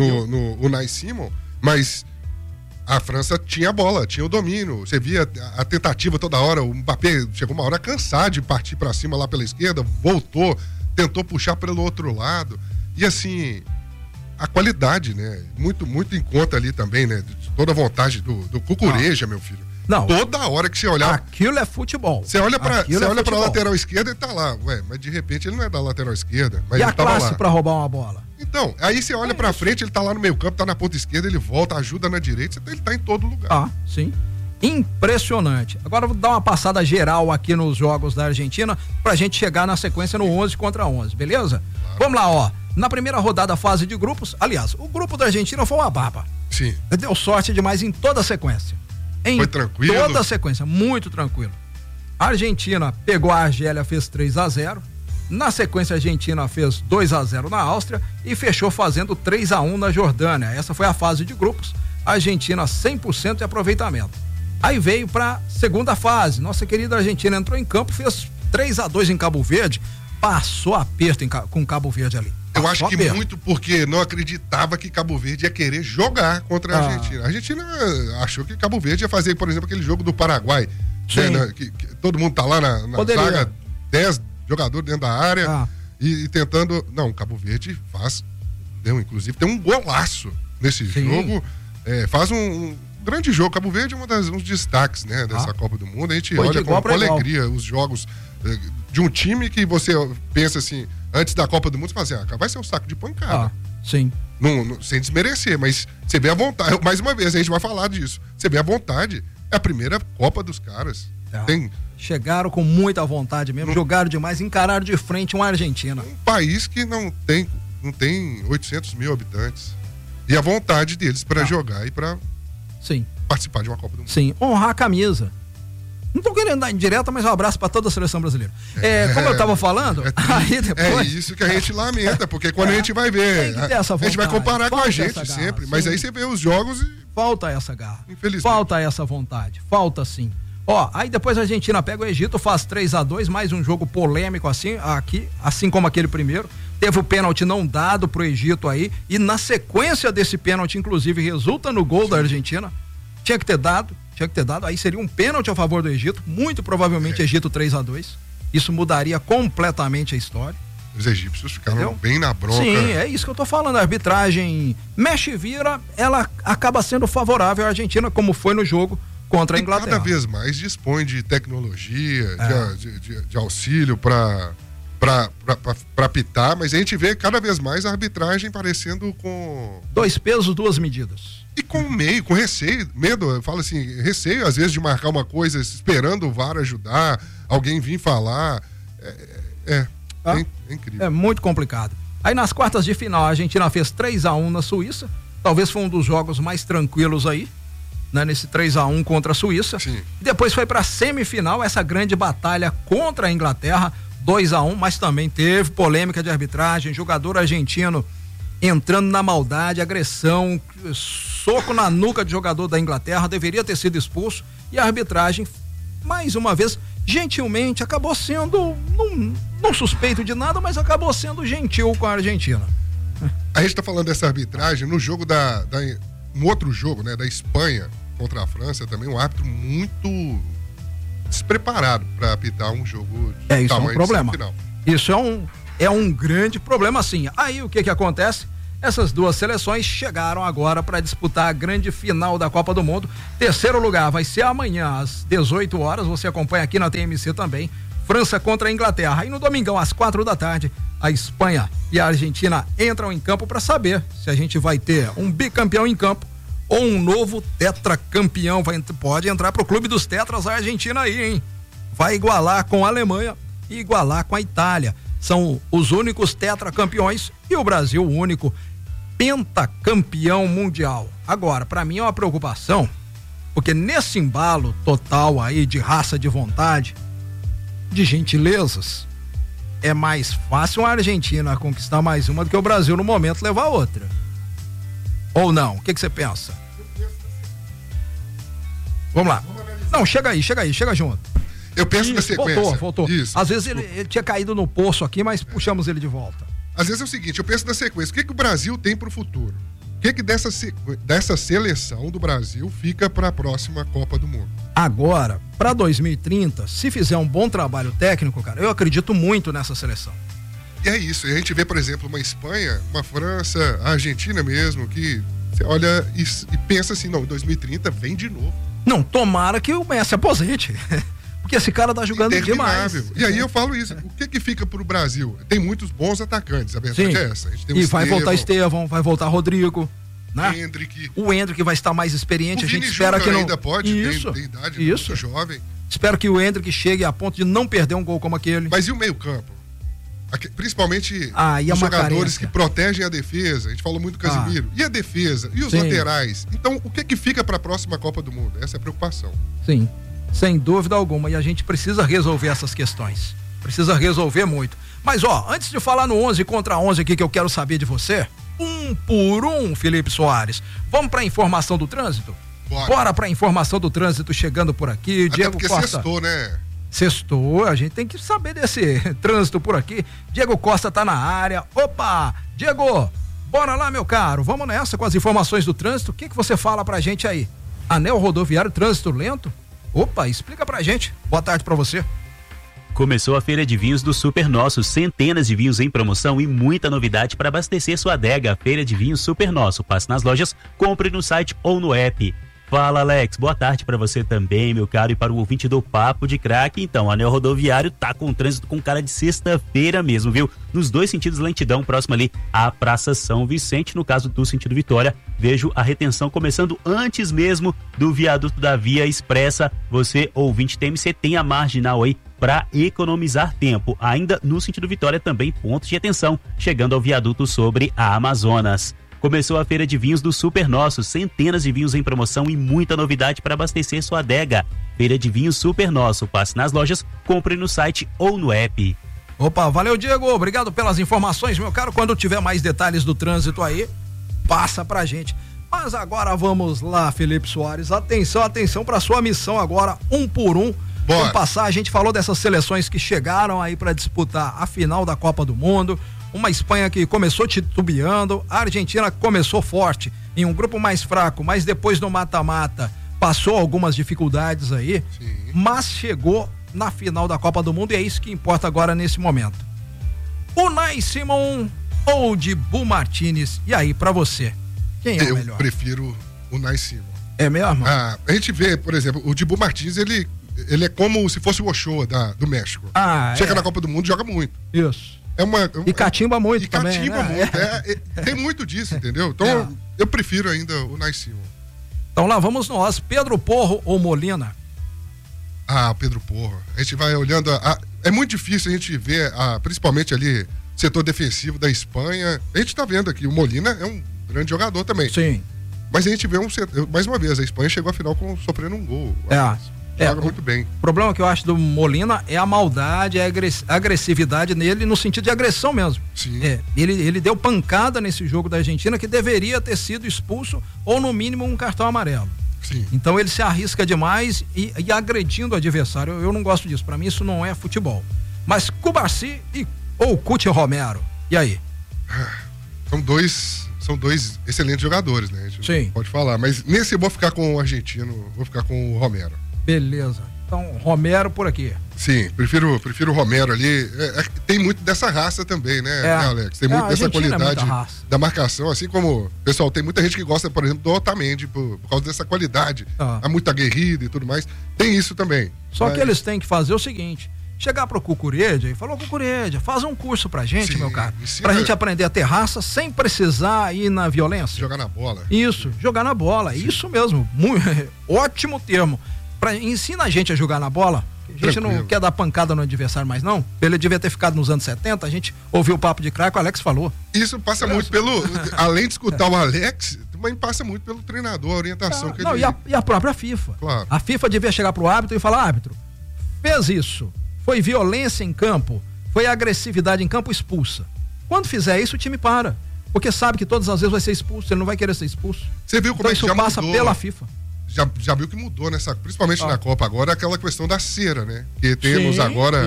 [SPEAKER 12] Unai Simon, mas a França tinha a bola, tinha o domínio. Você via a tentativa toda hora. O Mbappé chegou uma hora cansado de partir para cima lá pela esquerda, voltou, tentou puxar pelo outro lado. E assim, a qualidade, né? Muito, muito em conta ali também, né? Toda a vontade do Cucureja, meu filho.
[SPEAKER 9] Não.
[SPEAKER 12] Toda hora que você olhar.
[SPEAKER 9] Aquilo é futebol.
[SPEAKER 12] Você olha pra lateral esquerda e tá lá. Mas de repente ele não é da lateral esquerda. Mas
[SPEAKER 9] e
[SPEAKER 12] ele
[SPEAKER 9] a classe pra roubar uma bola?
[SPEAKER 12] Então, aí você olha pra frente, ele tá lá no meio campo, tá na ponta esquerda, ele volta, ajuda na direita, ele tá em todo lugar.
[SPEAKER 9] Sim. Impressionante. Agora eu vou dar uma passada geral aqui nos jogos da Argentina pra gente chegar na sequência no 11 contra 11, beleza? Claro. Vamos lá, na primeira rodada, fase de grupos, aliás, o grupo da Argentina foi uma baba.
[SPEAKER 12] Sim.
[SPEAKER 9] Deu sorte demais em toda a sequência.
[SPEAKER 12] Foi tranquilo?
[SPEAKER 9] Toda a sequência, muito tranquilo. A Argentina pegou a Argélia, fez 3-0. Na sequência, a Argentina fez 2-0 na Áustria e fechou fazendo 3-1 na Jordânia. Essa foi a fase de grupos. A Argentina 100% de aproveitamento. Aí veio para segunda fase. Nossa querida Argentina entrou em campo, fez 3-2 em Cabo Verde, passou aperto com Cabo Verde ali.
[SPEAKER 12] Eu acho que muito porque não acreditava que Cabo Verde ia querer jogar contra a Argentina. A Argentina achou que Cabo Verde ia fazer, por exemplo, aquele jogo do Paraguai, né, que todo mundo tá lá na zaga, 10 jogadores dentro da área e tentando... Não, Cabo Verde inclusive tem um golaço nesse jogo, faz um grande jogo. Cabo Verde é um dos destaques, né, dessa Copa do Mundo. A gente olha com alegria os jogos de um time que você pensa assim, antes da Copa do Mundo, você fala assim, vai ser um saco de pancada.
[SPEAKER 9] Sim.
[SPEAKER 12] Não, sem desmerecer, mas você vê a vontade. Mais uma vez, a gente vai falar disso. Você vê a vontade. É a primeira Copa dos caras.
[SPEAKER 9] Chegaram com muita vontade mesmo, jogaram demais, encararam de frente uma Argentina.
[SPEAKER 12] Um país que não tem 800 mil habitantes. E a vontade deles para jogar e para participar de uma Copa do Mundo.
[SPEAKER 9] Sim, honrar a camisa. Não tô querendo dar indireta, mas um abraço para toda a seleção brasileira. Como eu tava falando, aí depois...
[SPEAKER 12] isso que a gente lamenta, porque quando a gente vai ver, a gente vai comparar com a gente sempre, mas aí você vê os jogos e...
[SPEAKER 9] Falta essa garra.
[SPEAKER 12] Infelizmente.
[SPEAKER 9] Falta essa vontade. Falta sim. Aí depois a Argentina pega o Egito, faz 3-2, mais um jogo polêmico assim como aquele primeiro. Teve o pênalti não dado pro Egito aí, e na sequência desse pênalti, inclusive, resulta no gol da Argentina. Tinha que ter dado, aí seria um pênalti a favor do Egito, muito provavelmente Egito 3-2. Isso mudaria completamente a história.
[SPEAKER 12] Os egípcios ficaram bem na bronca.
[SPEAKER 9] Sim, é isso que eu tô falando. A arbitragem mexe e vira, ela acaba sendo favorável à Argentina, como foi no jogo contra a Inglaterra.
[SPEAKER 12] Cada vez mais dispõe de tecnologia, de auxílio para apitar, mas a gente vê cada vez mais a arbitragem parecendo com...
[SPEAKER 9] 2 pesos, 2 medidas.
[SPEAKER 12] E com receio, medo, eu falo assim, receio às vezes de marcar uma coisa esperando o VAR ajudar, alguém vir falar. É incrível. É muito complicado.
[SPEAKER 9] Aí nas quartas de final a Argentina fez 3-1 na Suíça, talvez foi um dos jogos mais tranquilos aí, né, nesse 3-1 contra a Suíça.
[SPEAKER 12] Sim.
[SPEAKER 9] Depois foi pra semifinal, essa grande batalha contra a Inglaterra, 2-1, mas também teve polêmica de arbitragem, jogador argentino entrando na maldade, agressão, soco na nuca de jogador da Inglaterra, deveria ter sido expulso, e a arbitragem, mais uma vez, gentilmente, acabou sendo, não suspeito de nada, mas acabou sendo gentil com a Argentina.
[SPEAKER 12] A gente tá falando dessa arbitragem no jogo um outro jogo, né, da Espanha contra a França, também um árbitro muito despreparado para apitar um jogo de
[SPEAKER 9] isso
[SPEAKER 12] tamanho
[SPEAKER 9] é um problema.
[SPEAKER 12] Final.
[SPEAKER 9] Isso é um grande problema, sim. Aí o que acontece? Essas duas seleções chegaram agora para disputar a grande final da Copa do Mundo. Terceiro lugar vai ser amanhã às 18 horas. Você acompanha aqui na TMC também. França contra a Inglaterra. E no domingão às 4 da tarde, a Espanha e a Argentina entram em campo para saber se a gente vai ter um bicampeão em campo ou um novo tetracampeão. Pode entrar pro clube dos tetras a Argentina aí, hein? Vai igualar com a Alemanha e igualar com a Itália. São os únicos tetracampeões e o Brasil o único pentacampeão mundial. Agora, para mim é uma preocupação, porque nesse embalo total aí de raça, de vontade, de gentilezas, é mais fácil a Argentina conquistar mais uma do que o Brasil no momento levar outra. Ou não? O que você pensa? Vamos lá. Não, chega junto.
[SPEAKER 12] Eu penso na sequência.
[SPEAKER 9] Voltou.
[SPEAKER 12] Isso.
[SPEAKER 9] Às vezes ele tinha caído no poço aqui, mas puxamos ele de volta.
[SPEAKER 12] Às vezes é o seguinte, eu penso na sequência. O que o Brasil tem pro futuro? O que dessa seleção do Brasil fica para a próxima Copa do Mundo?
[SPEAKER 9] Agora, para 2030, se fizer um bom trabalho técnico, cara, eu acredito muito nessa seleção.
[SPEAKER 12] E é isso. A gente vê, por exemplo, uma Espanha, uma França, a Argentina mesmo, que você olha e pensa assim, não, em 2030 vem de novo.
[SPEAKER 9] Não, tomara que o Messi aposente. Porque esse cara tá jogando demais.
[SPEAKER 12] E aí eu falo isso, o que fica pro Brasil? Tem muitos bons atacantes, a verdade é essa. A gente tem
[SPEAKER 9] e vai voltar Estevão, vai voltar Rodrigo, né? O Endrick vai estar mais experiente, a gente espera que não...
[SPEAKER 12] ainda pode, tem idade, muito jovem.
[SPEAKER 9] Espero que o Endrick chegue a ponto de não perder um gol como aquele.
[SPEAKER 12] Mas e o meio-campo? Principalmente os jogadores que protegem a defesa. A gente falou muito do Casemiro. E a defesa? E os laterais? Então, o que fica para a próxima Copa do Mundo? Essa é a preocupação.
[SPEAKER 9] Sim, sem dúvida alguma. E a gente precisa resolver essas questões. Precisa resolver muito. Mas, antes de falar no 11 contra 11 aqui que eu quero saber de você, um por um, Felipe Soares. Vamos para a informação do trânsito? Bora para a informação do trânsito chegando por aqui.
[SPEAKER 12] Até Diego Costa. Sextou, né?
[SPEAKER 9] Sextou, a gente tem que saber desse trânsito por aqui. Diego Costa tá na área. Opa, Diego, bora lá, meu caro. Vamos nessa com as informações do trânsito. O que você fala pra gente aí? Anel rodoviário, trânsito lento? Opa, explica pra gente. Boa tarde pra você.
[SPEAKER 13] Começou a Feira de Vinhos do Super Nosso, centenas de vinhos em promoção e muita novidade para abastecer sua adega. Feira de Vinhos Super Nosso. Passe nas lojas, compre no site ou no app. Fala, Alex, boa tarde para você também, meu caro, e para o ouvinte do Papo de Craque. Então, o anel rodoviário tá com trânsito com cara de sexta-feira mesmo, viu? Nos dois sentidos, lentidão, próximo ali à Praça São Vicente. No caso do sentido Vitória, vejo a retenção começando antes mesmo do viaduto da Via Expressa. Você, ouvinte TMC, tem a marginal aí para economizar tempo. Ainda no sentido Vitória, também pontos de atenção, chegando ao viaduto sobre a Amazonas. Começou a Feira de Vinhos do Super Nosso, centenas de vinhos em promoção e muita novidade para abastecer sua adega. Feira de Vinhos Super Nosso, passe nas lojas, compre no site ou no app.
[SPEAKER 9] Opa, valeu, Diego, obrigado pelas informações, meu caro. Quando tiver mais detalhes do trânsito aí, passa pra gente. Mas agora vamos lá, Felipe Soares, atenção para sua missão agora, um por um.
[SPEAKER 12] Bora.
[SPEAKER 9] Vamos passar, a gente falou dessas seleções que chegaram aí para disputar a final da Copa do Mundo. Uma Espanha que começou titubeando, a Argentina começou forte, em um grupo mais fraco, mas depois no mata-mata passou algumas dificuldades aí, sim, mas chegou na final da Copa do Mundo e é isso que importa agora nesse momento. Unai Simon ou Dibu Martínez? E aí, pra você, quem é o melhor?
[SPEAKER 12] Eu prefiro o Unai Simon.
[SPEAKER 9] É mesmo?
[SPEAKER 12] A gente vê, por exemplo, o Dibu Martínez, ele é como se fosse o Ochoa do México. Chega na Copa do Mundo e joga muito.
[SPEAKER 9] Isso. E catimba muito
[SPEAKER 12] e
[SPEAKER 9] também,
[SPEAKER 12] catimba
[SPEAKER 9] né?
[SPEAKER 12] muito, tem muito disso, entendeu? Então, eu prefiro ainda o Unai Simon.
[SPEAKER 9] Então lá vamos nós, Pedro Porro ou Molina?
[SPEAKER 12] Pedro Porro. A gente vai olhando, é muito difícil a gente ver, principalmente ali, setor defensivo da Espanha. A gente tá vendo aqui, o Molina é um grande jogador também.
[SPEAKER 9] Sim.
[SPEAKER 12] Mas a gente vê mais uma vez, a Espanha chegou à final sofrendo um gol. Joga muito bem.
[SPEAKER 9] O problema que eu acho do Molina é a maldade, a agressividade nele, no sentido de agressão mesmo.
[SPEAKER 12] Sim.
[SPEAKER 9] Ele deu pancada nesse jogo da Argentina que deveria ter sido expulso ou no mínimo um cartão amarelo.
[SPEAKER 12] Sim.
[SPEAKER 9] Então ele se arrisca demais e agredindo o adversário. Eu não gosto disso, pra mim isso não é futebol. Mas Cubarsí ou Cuti Romero, e aí?
[SPEAKER 12] São dois excelentes jogadores, né? A gente
[SPEAKER 9] Sim.
[SPEAKER 12] pode falar, mas nesse eu vou ficar com o argentino, vou ficar com o Romero.
[SPEAKER 9] Beleza. Então, Romero por aqui.
[SPEAKER 12] Sim, prefiro o Romero ali. Tem muito dessa raça também, né, Alex? Tem muito dessa qualidade da marcação, assim como, pessoal, tem muita gente que gosta, por exemplo, do Otamendi, por causa dessa qualidade. Há muito aguerrido e tudo mais. Tem isso também.
[SPEAKER 9] Só que eles têm que fazer o seguinte, chegar pro Cucuredia e falar, Cucuredia, faz um curso pra gente, meu cara, pra gente aprender a ter raça sem precisar ir na violência.
[SPEAKER 12] Jogar na bola.
[SPEAKER 9] Isso, jogar na bola, isso mesmo, ótimo termo. Ensina a gente a jogar na bola. A gente não quer dar pancada no adversário mais não. Ele devia ter ficado nos anos 70, a gente ouviu o Papo de Craque, o Alex falou.
[SPEAKER 12] Isso passa muito além de escutar o Alex, também passa muito pelo treinador, a orientação que ele...
[SPEAKER 9] E a própria FIFA.
[SPEAKER 12] Claro.
[SPEAKER 9] A FIFA devia chegar pro árbitro e falar, árbitro, fez isso, foi violência em campo, foi agressividade em campo, expulsa. Quando fizer isso, o time para. Porque sabe que todas as vezes vai ser expulso, ele não vai querer ser expulso.
[SPEAKER 12] Você viu como
[SPEAKER 9] então, isso passa pela FIFA.
[SPEAKER 12] Já viu que mudou principalmente na Copa agora, aquela questão da cera, né? Que temos agora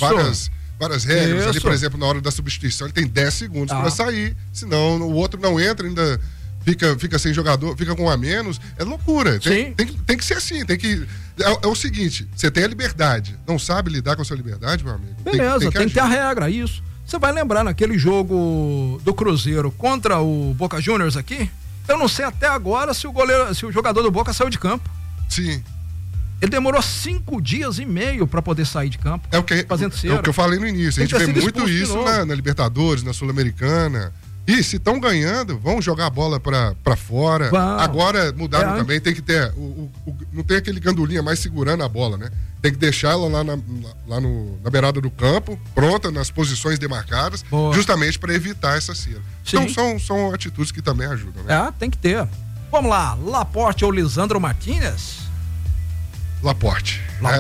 [SPEAKER 12] várias regras. Ali, por exemplo, na hora da substituição, ele tem 10 segundos para sair, senão o outro não entra, ainda fica sem jogador, fica com um a menos. É loucura. Tem que ser assim, é o seguinte, você tem a liberdade, não sabe lidar com a sua liberdade, meu amigo?
[SPEAKER 9] Beleza, tem que ter a regra, isso. Você vai lembrar naquele jogo do Cruzeiro contra o Boca Juniors aqui, eu não sei até agora se o jogador do Boca saiu de campo.
[SPEAKER 12] Sim.
[SPEAKER 9] Ele demorou 5 dias e meio para poder sair de campo.
[SPEAKER 12] É o que eu falei no início. A gente vê muito isso na Libertadores, na Sul-Americana. E se estão ganhando, vão jogar a bola pra fora. Agora mudaram também, tem que ter. Não tem aquele gandulinha mais segurando a bola, né? Tem que deixar ela lá na beirada do campo, pronta, nas posições demarcadas, justamente para evitar essa cera. Então são atitudes que também ajudam, né?
[SPEAKER 9] Tem que ter. Vamos lá, Laporte ou Lisandro Martínez?
[SPEAKER 12] Laporte.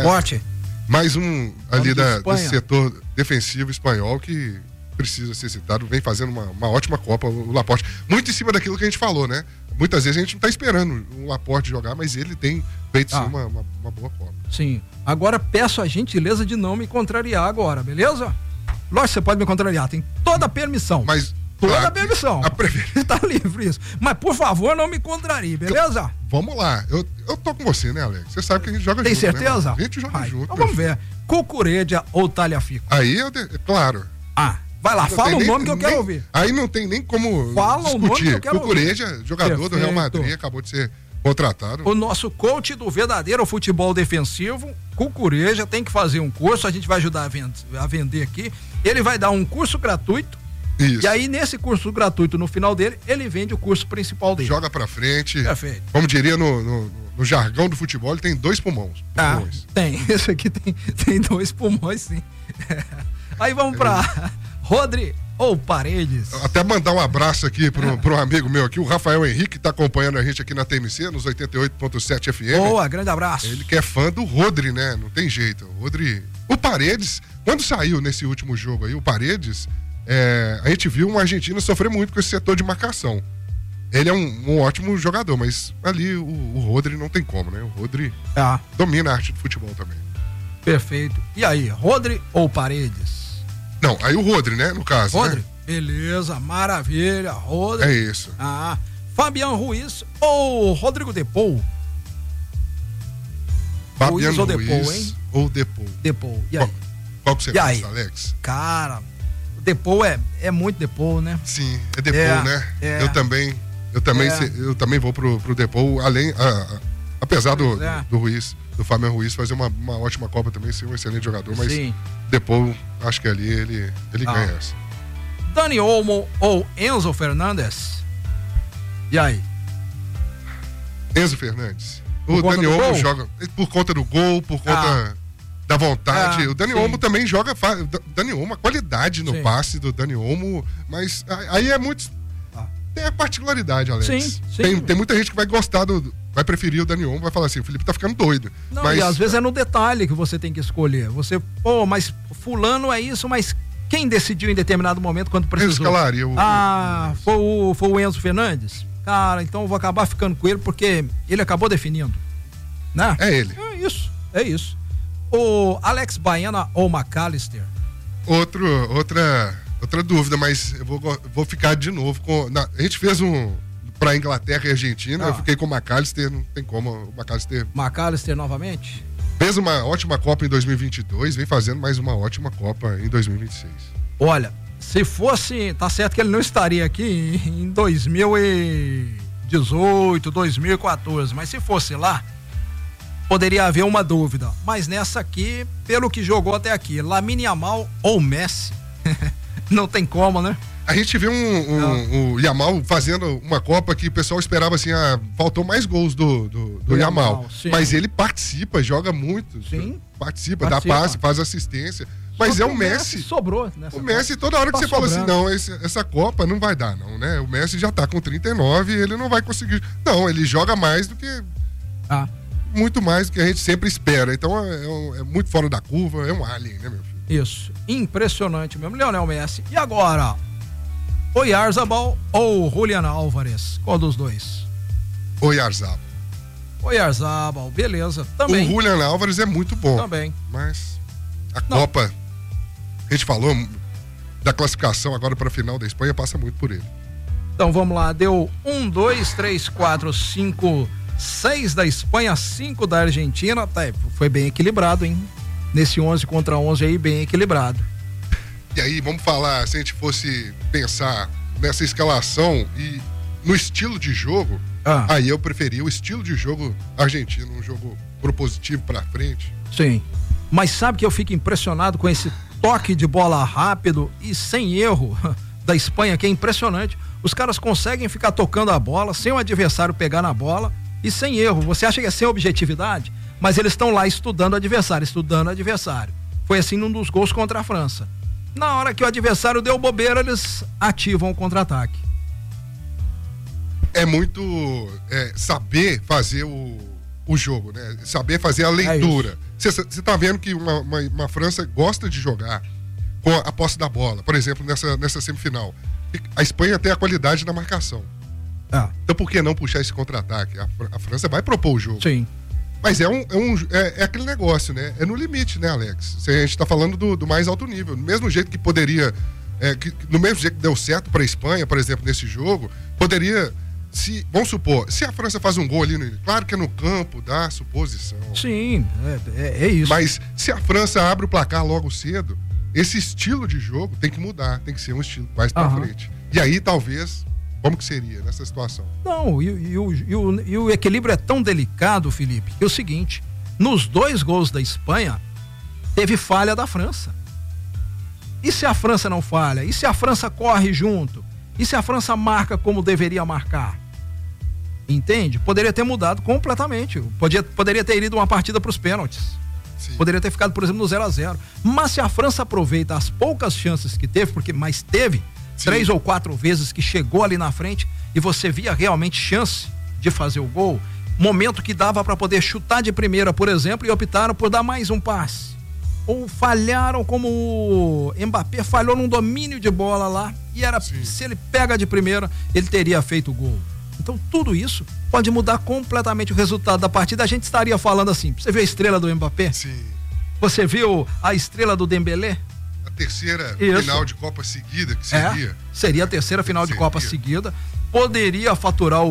[SPEAKER 12] Mais um ali desse setor defensivo espanhol que precisa ser citado, vem fazendo uma ótima Copa, o Laporte. Muito em cima daquilo que a gente falou, né? Muitas vezes a gente não tá esperando o Laporte jogar, mas ele tem feito sim uma boa Copa. Sim. Agora peço a gentileza de não me contrariar agora, beleza? Lógico que você pode me contrariar, tem toda a permissão. Mas
[SPEAKER 9] toda a permissão. Tá livre isso. Mas por favor, não me contrarie, beleza?
[SPEAKER 12] Vamos lá. Eu tô com você, né, Alex? Você sabe que a gente joga
[SPEAKER 9] junto. Tem certeza?
[SPEAKER 12] Né, a gente joga junto.
[SPEAKER 9] Então vamos ver. Cucurella ou Tagliafico?
[SPEAKER 12] Aí, claro.
[SPEAKER 9] Vai lá, fala o nome que eu quero ouvir.
[SPEAKER 12] Aí não tem nem como
[SPEAKER 9] fala discutir. O nome que eu quero
[SPEAKER 12] Cucurella, jogador do Real Madrid, acabou de ser contratado.
[SPEAKER 9] O nosso coach do verdadeiro futebol defensivo, Cucurella, tem que fazer um curso, a gente vai ajudar a vender aqui. Ele vai dar um curso gratuito.
[SPEAKER 12] Isso.
[SPEAKER 9] E aí, nesse curso gratuito, no final dele, ele vende o curso principal dele.
[SPEAKER 12] Joga pra frente.
[SPEAKER 9] Perfeito.
[SPEAKER 12] Como diria no jargão do futebol, ele tem 2 pulmões.
[SPEAKER 9] Tem. Esse aqui tem 2 pulmões, sim. Aí vamos pra Rodri ou Paredes.
[SPEAKER 12] Até mandar um abraço aqui pro amigo meu aqui, o Rafael Henrique, que tá acompanhando a gente aqui na TMC, nos 88.7 FM.
[SPEAKER 9] Boa, grande abraço.
[SPEAKER 12] Ele que é fã do Rodri, né? Não tem jeito. O Paredes, quando saiu nesse último jogo aí, o Paredes, a gente viu uma Argentina sofrer muito com esse setor de marcação. Ele é um ótimo jogador, mas ali o Rodri não tem como, né? O Rodri domina a arte do futebol também.
[SPEAKER 9] Perfeito. E aí, Rodri ou Paredes?
[SPEAKER 12] Não, aí o Rodri, né, no caso.
[SPEAKER 9] Rodri?
[SPEAKER 12] Né?
[SPEAKER 9] Beleza, maravilha, Rodri.
[SPEAKER 12] É isso.
[SPEAKER 9] Fabian Ruiz ou Rodrigo Depou?
[SPEAKER 12] Fabian Ruiz
[SPEAKER 9] ou Depou, hein?
[SPEAKER 12] Ou Depou.
[SPEAKER 9] Depou, e aí?
[SPEAKER 12] Qual que você gosta, Alex?
[SPEAKER 9] Cara, o Depou é muito Depou, né?
[SPEAKER 12] Sim, é Depou, né? Eu também vou pro Depou, apesar do Ruiz, do Fabian Ruiz fazer uma ótima Copa também, ser um excelente jogador, mas Depou, acho que ali ele ganha essa.
[SPEAKER 9] Dani Olmo ou Enzo Fernandes? E aí?
[SPEAKER 12] Enzo Fernandes. O Dani Olmo joga por conta do gol, por conta da vontade. O Dani Olmo também joga. Dani Olmo, a qualidade no passe do Dani Olmo, mas aí é muito. Tem a particularidade, Alex.
[SPEAKER 9] Sim.
[SPEAKER 12] Tem muita gente que vai gostar vai preferir o Dani Olmo, vai falar assim, o Felipe tá ficando doido.
[SPEAKER 9] Não, mas... e às vezes é no detalhe que você tem que escolher. Você, mas fulano é isso, mas quem decidiu em determinado momento quando precisou?
[SPEAKER 12] Escalaria
[SPEAKER 9] foi o Enzo Fernandes? Cara, então eu vou acabar ficando com ele porque ele acabou definindo, né?
[SPEAKER 12] É ele.
[SPEAKER 9] É isso. O Alex Baiana ou McAllister?
[SPEAKER 12] Outra dúvida, mas eu vou ficar de novo com... a gente fez pra Inglaterra e Argentina, eu fiquei com o McAllister, não tem como o McAllister...
[SPEAKER 9] McAllister novamente?
[SPEAKER 12] Fez uma ótima Copa em 2022, vem fazendo mais uma ótima Copa em 2026.
[SPEAKER 9] Olha, se fosse... Tá certo que ele não estaria aqui em 2018, 2014, mas se fosse lá, poderia haver uma dúvida. Mas nessa aqui, pelo que jogou até aqui, Lamine Yamal ou Messi, não tem como, né?
[SPEAKER 12] A gente viu o Yamal fazendo uma Copa que o pessoal esperava assim, faltou mais gols do Yamal. Mas ele participa, joga muito.
[SPEAKER 9] Sim.
[SPEAKER 12] Participa, dá passe, faz assistência. Mas o Messi
[SPEAKER 9] sobrou nessa
[SPEAKER 12] O Messi, toda hora que você fala assim, não, essa Copa não vai dar, não, né? O Messi já tá com 39 e ele não vai conseguir. Não, ele joga mais do que. Muito mais do que a gente sempre espera. Então é muito fora da curva, é um alien, né, meu filho?
[SPEAKER 9] Isso. Impressionante mesmo. Lionel Messi. E agora? Oyarzabal ou Julian Álvares? Qual dos dois? Oyarzabal, beleza. Também.
[SPEAKER 12] O Julian Álvares é muito bom.
[SPEAKER 9] Também.
[SPEAKER 12] Mas a Copa, a gente falou da classificação agora para a final da Espanha, passa muito por ele.
[SPEAKER 9] Então vamos lá, deu 1, 2, 3, 4, 5, 6 da Espanha, 5 da Argentina. Foi bem equilibrado, hein? Nesse 11 contra 11 aí, bem equilibrado.
[SPEAKER 12] E aí, vamos falar, se a gente fosse pensar nessa escalação e no estilo de jogo, aí eu preferia o estilo de jogo argentino, um jogo propositivo pra frente.
[SPEAKER 9] Sim, mas sabe que eu fico impressionado com esse toque de bola rápido e sem erro da Espanha, que é impressionante. Os caras conseguem ficar tocando a bola sem o adversário pegar na bola e sem erro. Você acha que é sem objetividade? Mas eles estão lá estudando o adversário. Foi assim num dos gols contra a França. Na hora que o adversário deu bobeira, eles ativam o contra-ataque.
[SPEAKER 12] É muito saber fazer o jogo, né? Saber fazer a leitura. Você tá vendo que uma França gosta de jogar com a posse da bola. Por exemplo, nessa semifinal. A Espanha tem a qualidade na marcação. Então por que não puxar esse contra-ataque? A França vai propor o jogo.
[SPEAKER 9] Sim.
[SPEAKER 12] Mas é aquele negócio, né? É no limite, né, Alex? A gente tá falando do mais alto nível. Do mesmo jeito que poderia... no mesmo jeito que deu certo para a Espanha, por exemplo, nesse jogo, poderia vamos supor, se a França faz um gol ali, claro que é no campo, dá suposição.
[SPEAKER 9] Sim, é isso.
[SPEAKER 12] Mas se a França abre o placar logo cedo, esse estilo de jogo tem que mudar, tem que ser um estilo mais pra frente. E aí, talvez, como que seria nessa situação?
[SPEAKER 9] Não, e o equilíbrio é tão delicado, Felipe, que é o seguinte, nos 2 gols da Espanha, teve falha da França. E se a França não falha? E se a França corre junto? E se a França marca como deveria marcar? Entende? Poderia ter mudado completamente. Poderia ter ido uma partida para os pênaltis. Sim. Poderia ter ficado, por exemplo, no 0-0. Mas se a França aproveita as poucas chances que teve, mas teve 3 ou 4 vezes que chegou ali na frente e você via realmente chance de fazer o gol, momento que dava para poder chutar de primeira, por exemplo, e optaram por dar mais um passe. Ou falharam como o Mbappé falhou num domínio de bola lá e se ele pega de primeira, ele teria feito o gol. Então tudo isso pode mudar completamente o resultado da partida. A gente estaria falando assim, você viu a estrela do Mbappé?
[SPEAKER 12] Sim.
[SPEAKER 9] Você viu a estrela do Dembélé?
[SPEAKER 12] A terceira final de Copa seguida que seria?
[SPEAKER 9] Seria a terceira final de Copa seguida. Poderia faturar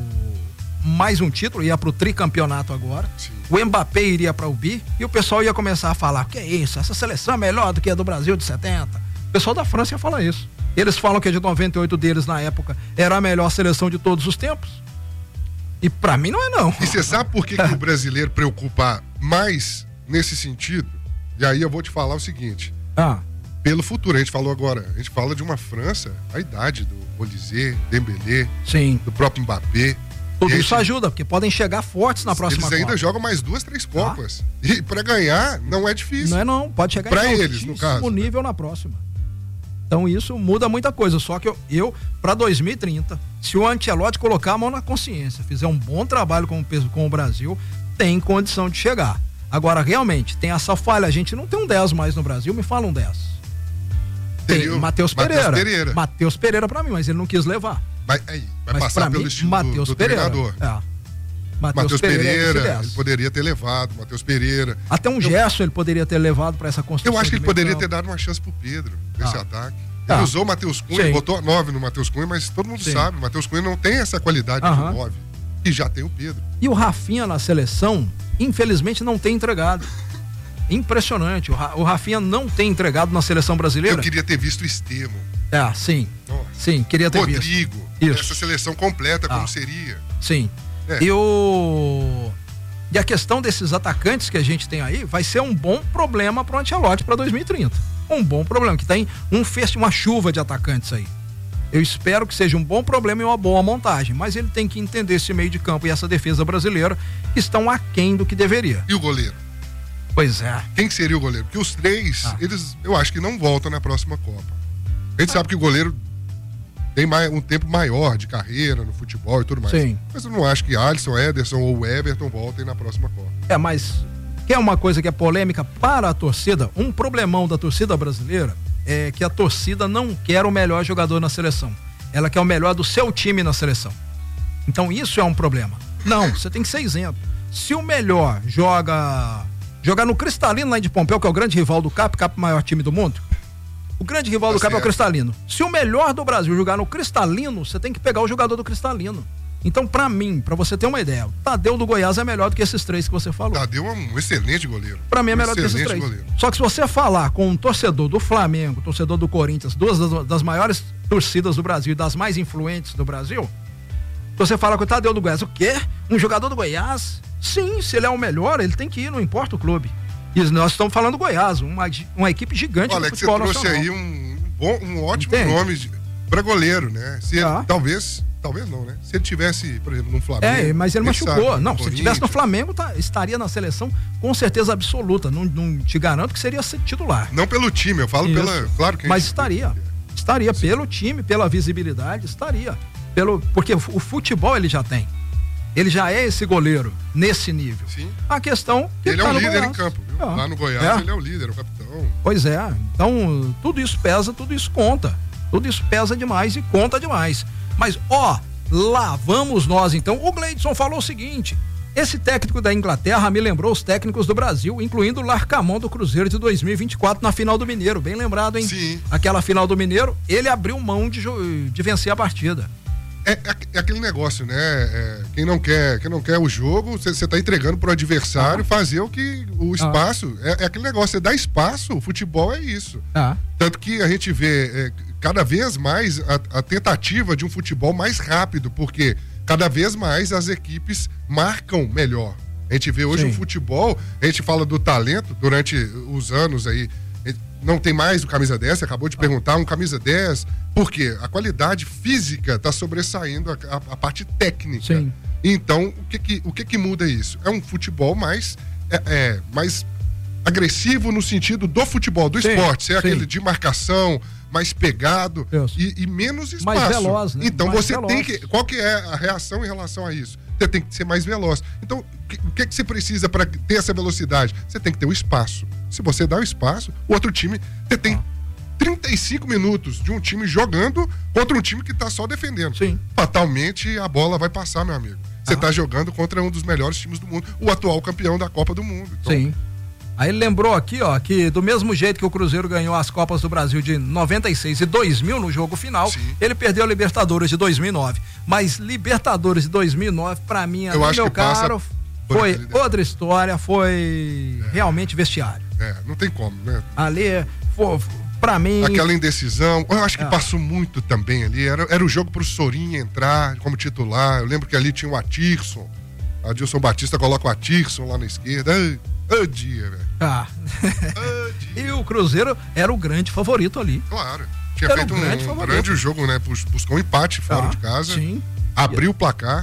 [SPEAKER 9] mais um título, ia pro tricampeonato agora. Sim. O Mbappé iria para o bi e o pessoal ia começar a falar, que é isso, essa seleção é melhor do que a do Brasil de 70. O pessoal da França ia falar isso. Eles falam que a de 98 deles na época era a melhor seleção de todos os tempos. E pra mim não é não.
[SPEAKER 12] E você sabe por que o brasileiro preocupa mais nesse sentido? E aí eu vou te falar o seguinte. Pelo futuro, a gente falou agora, a gente fala de uma França, a idade do Olise, Dembélé, do próprio Mbappé.
[SPEAKER 9] Tudo isso ajuda, porque podem chegar fortes na próxima Copa.
[SPEAKER 12] Eles ainda jogam mais 2, 3 Copas. E pra ganhar não é difícil.
[SPEAKER 9] Não é pode chegar
[SPEAKER 12] pra eles, no caso.
[SPEAKER 9] Nível na próxima. Então isso muda muita coisa, só que eu para 2030, se o Ancelotti colocar a mão na consciência, fizer um bom trabalho com o Brasil, tem condição de chegar. Agora, realmente, tem essa falha, a gente não tem um 10 mais no Brasil, me fala um 10. Tem Matheus Pereira. Matheus Pereira pra mim, mas ele não quis levar.
[SPEAKER 12] Vai passar pelo estilo do treinador. Matheus Pereira, ele poderia ter levado, Matheus Pereira.
[SPEAKER 9] Até um Gerson ele poderia ter levado para essa construção.
[SPEAKER 12] Eu acho que ele poderia ter dado uma chance pro Pedro nesse ataque. Ele usou o Matheus Cunha, botou 9 no Matheus Cunha, mas todo mundo sabe, o Matheus Cunha não tem essa qualidade de 9. E já tem o Pedro.
[SPEAKER 9] E o Rafinha na seleção, infelizmente, não tem entregado. Impressionante. O Rafinha não tem entregado na seleção brasileira.
[SPEAKER 12] Eu queria ter visto o Estemo.
[SPEAKER 9] Sim. Sim, queria ter
[SPEAKER 12] Rodrigo,
[SPEAKER 9] visto.
[SPEAKER 12] Rodrigo, essa seleção completa, como seria.
[SPEAKER 9] Sim. E a questão desses atacantes que a gente tem aí vai ser um bom problema pro Ancelotti para 2030. Um bom problema, que tem uma chuva de atacantes aí. Eu espero que seja um bom problema e uma boa montagem, mas ele tem que entender esse meio de campo e essa defesa brasileira que estão aquém do que deveria.
[SPEAKER 12] E o goleiro?
[SPEAKER 9] Pois é.
[SPEAKER 12] Quem seria o goleiro? Porque os 3, eu acho que não voltam na próxima Copa. A gente sabe que o goleiro tem um tempo maior de carreira no futebol e tudo mais.
[SPEAKER 9] Sim.
[SPEAKER 12] Mas eu não acho que Alisson, Ederson ou Everton voltem na próxima Copa.
[SPEAKER 9] Mas quer uma coisa que é polêmica para a torcida? Um problemão da torcida brasileira é que a torcida não quer o melhor jogador na seleção. Ela quer o melhor do seu time na seleção. Então isso é um problema. Não, você tem que ser isento. Se o melhor joga no Cristalino lá de Pompeu, que é o grande rival do CAP, o maior time do mundo, o grande rival do CAP é o Cristalino. Se o melhor do Brasil jogar no Cristalino, você tem que pegar o jogador do Cristalino. Então, pra mim, pra você ter uma ideia, o Tadeu do Goiás é melhor do que esses 3 que você falou.
[SPEAKER 12] Tadeu é um excelente goleiro.
[SPEAKER 9] Pra mim é melhor do que esses 3. Goleiro. Só que se você falar com um torcedor do Flamengo, torcedor do Corinthians, 2 das maiores torcidas do Brasil e das mais influentes do Brasil, você fala com o Tadeu do Goiás, o quê? Um jogador do Goiás? Sim, se ele é o melhor, ele tem que ir, não importa o clube. E nós estamos falando do Goiás, uma equipe gigante do futebol nacional.
[SPEAKER 12] Você trouxe aí um ótimo nome para goleiro, né? Se ele, talvez não, né? Se ele tivesse, por exemplo, no Flamengo...
[SPEAKER 9] mas ele machucou. Não, se ele tivesse no Flamengo, estaria na seleção com certeza absoluta. Não te garanto que seria titular.
[SPEAKER 12] Não pelo time, eu falo pela... Claro que
[SPEAKER 9] mas estaria. Estaria pelo time, pela visibilidade, estaria. Porque o futebol ele já tem. Ele já é esse goleiro, nesse nível.
[SPEAKER 12] Sim.
[SPEAKER 9] A questão...
[SPEAKER 12] Ele é um líder em campo, viu? Lá no Goiás ele é o líder, é o capitão.
[SPEAKER 9] Pois é. Então, tudo isso pesa, tudo isso conta. Tudo isso pesa demais e conta demais. Mas, lá vamos nós então. O Gleidson falou o seguinte: esse técnico da Inglaterra me lembrou os técnicos do Brasil, incluindo o Larcamão do Cruzeiro de 2024 na final do Mineiro. Bem lembrado, hein?
[SPEAKER 12] Sim.
[SPEAKER 9] Aquela final do Mineiro, ele abriu mão de vencer a partida.
[SPEAKER 12] É aquele negócio, né? Quem não quer o jogo, você tá entregando pro adversário fazer o espaço. É aquele negócio, você dá espaço, o futebol é isso. Tanto que a gente vê cada vez mais a tentativa de um futebol mais rápido, porque cada vez mais as equipes marcam melhor. A gente vê hoje um futebol, a gente fala do talento durante os anos aí. Não tem mais o camisa 10, você acabou de perguntar, um camisa 10, por quê? A qualidade física está sobressaindo a parte técnica. Sim. Então, o que que muda isso? É um futebol mais agressivo no sentido do futebol, do esporte. Ser aquele de marcação, mais pegado e menos espaço. Mais
[SPEAKER 9] veloz, né?
[SPEAKER 12] Então, você tem que... Qual que é a reação em relação a isso? Você tem que ser mais veloz. Então, o que você precisa para ter essa velocidade? Você tem que ter o espaço. Se você dá o espaço, o outro time... Você tem 35 minutos de um time jogando contra um time que está só defendendo. Sim. Fatalmente, a bola vai passar, meu amigo. Você está jogando contra um dos melhores times do mundo, o atual campeão da Copa do Mundo. Então,
[SPEAKER 9] sim. Aí ele lembrou aqui, ó, que do mesmo jeito que o Cruzeiro ganhou as Copas do Brasil de 96 e 2000 no jogo final, ele perdeu a Libertadores de 2009. Mas Libertadores de 2009, pra mim, meu caro, foi outra história, foi realmente vestiário.
[SPEAKER 12] Não tem como, né?
[SPEAKER 9] Ali, pra mim...
[SPEAKER 12] Aquela indecisão, eu acho que passou muito também ali, era o jogo pro Sorin entrar como titular, eu lembro que ali tinha o Atirson, Adilson Batista coloca o Atirson lá na esquerda, dia, velho.
[SPEAKER 9] E o Cruzeiro era o grande favorito ali.
[SPEAKER 12] Claro. Tinha feito um grande jogo, né? Buscou um empate fora de casa. Sim. Abriu o placar.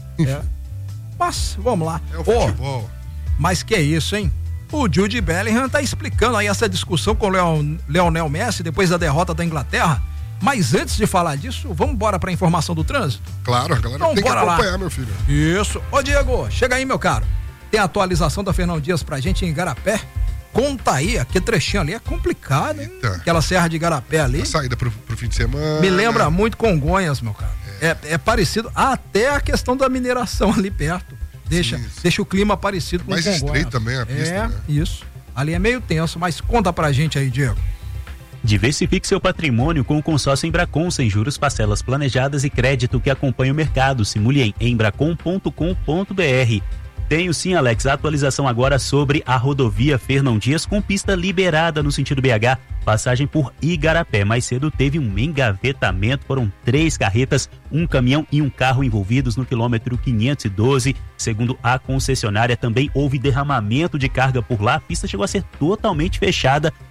[SPEAKER 9] Mas, vamos lá.
[SPEAKER 12] É o futebol.
[SPEAKER 9] Mas que é isso, hein? O Jude Bellingham tá explicando aí essa discussão com o Lionel Messi depois da derrota da Inglaterra. Mas antes de falar disso, vamos embora pra informação do trânsito?
[SPEAKER 12] Claro, a galera tem que acompanhar, meu filho.
[SPEAKER 9] Isso. Ô, Diego, chega aí, meu caro. Tem a atualização da Fernão Dias pra gente em Igarapé. Conta aí, aquele trechinho ali é complicado, hein? Aquela serra de Igarapé ali.
[SPEAKER 12] A saída pro fim de semana.
[SPEAKER 9] Me lembra muito Congonhas, meu cara. É parecido, até a questão da mineração ali perto. Deixa o clima parecido com
[SPEAKER 12] mais
[SPEAKER 9] Congonhas.
[SPEAKER 12] Estreito também a pista, né?
[SPEAKER 9] Isso. Ali é meio tenso, mas conta pra gente aí, Diego.
[SPEAKER 13] Diversifique seu patrimônio com o consórcio Embracon, sem juros, parcelas planejadas e crédito que acompanha o mercado. Simule em embracon.com.br. Tenho sim, Alex, a atualização agora sobre a rodovia Fernão Dias com pista liberada no sentido BH, passagem por Igarapé. Mais cedo teve um engavetamento, foram 3 carretas, um caminhão e um carro envolvidos no quilômetro 512. Segundo a concessionária, também houve derramamento de carga por lá, a pista chegou a ser totalmente fechada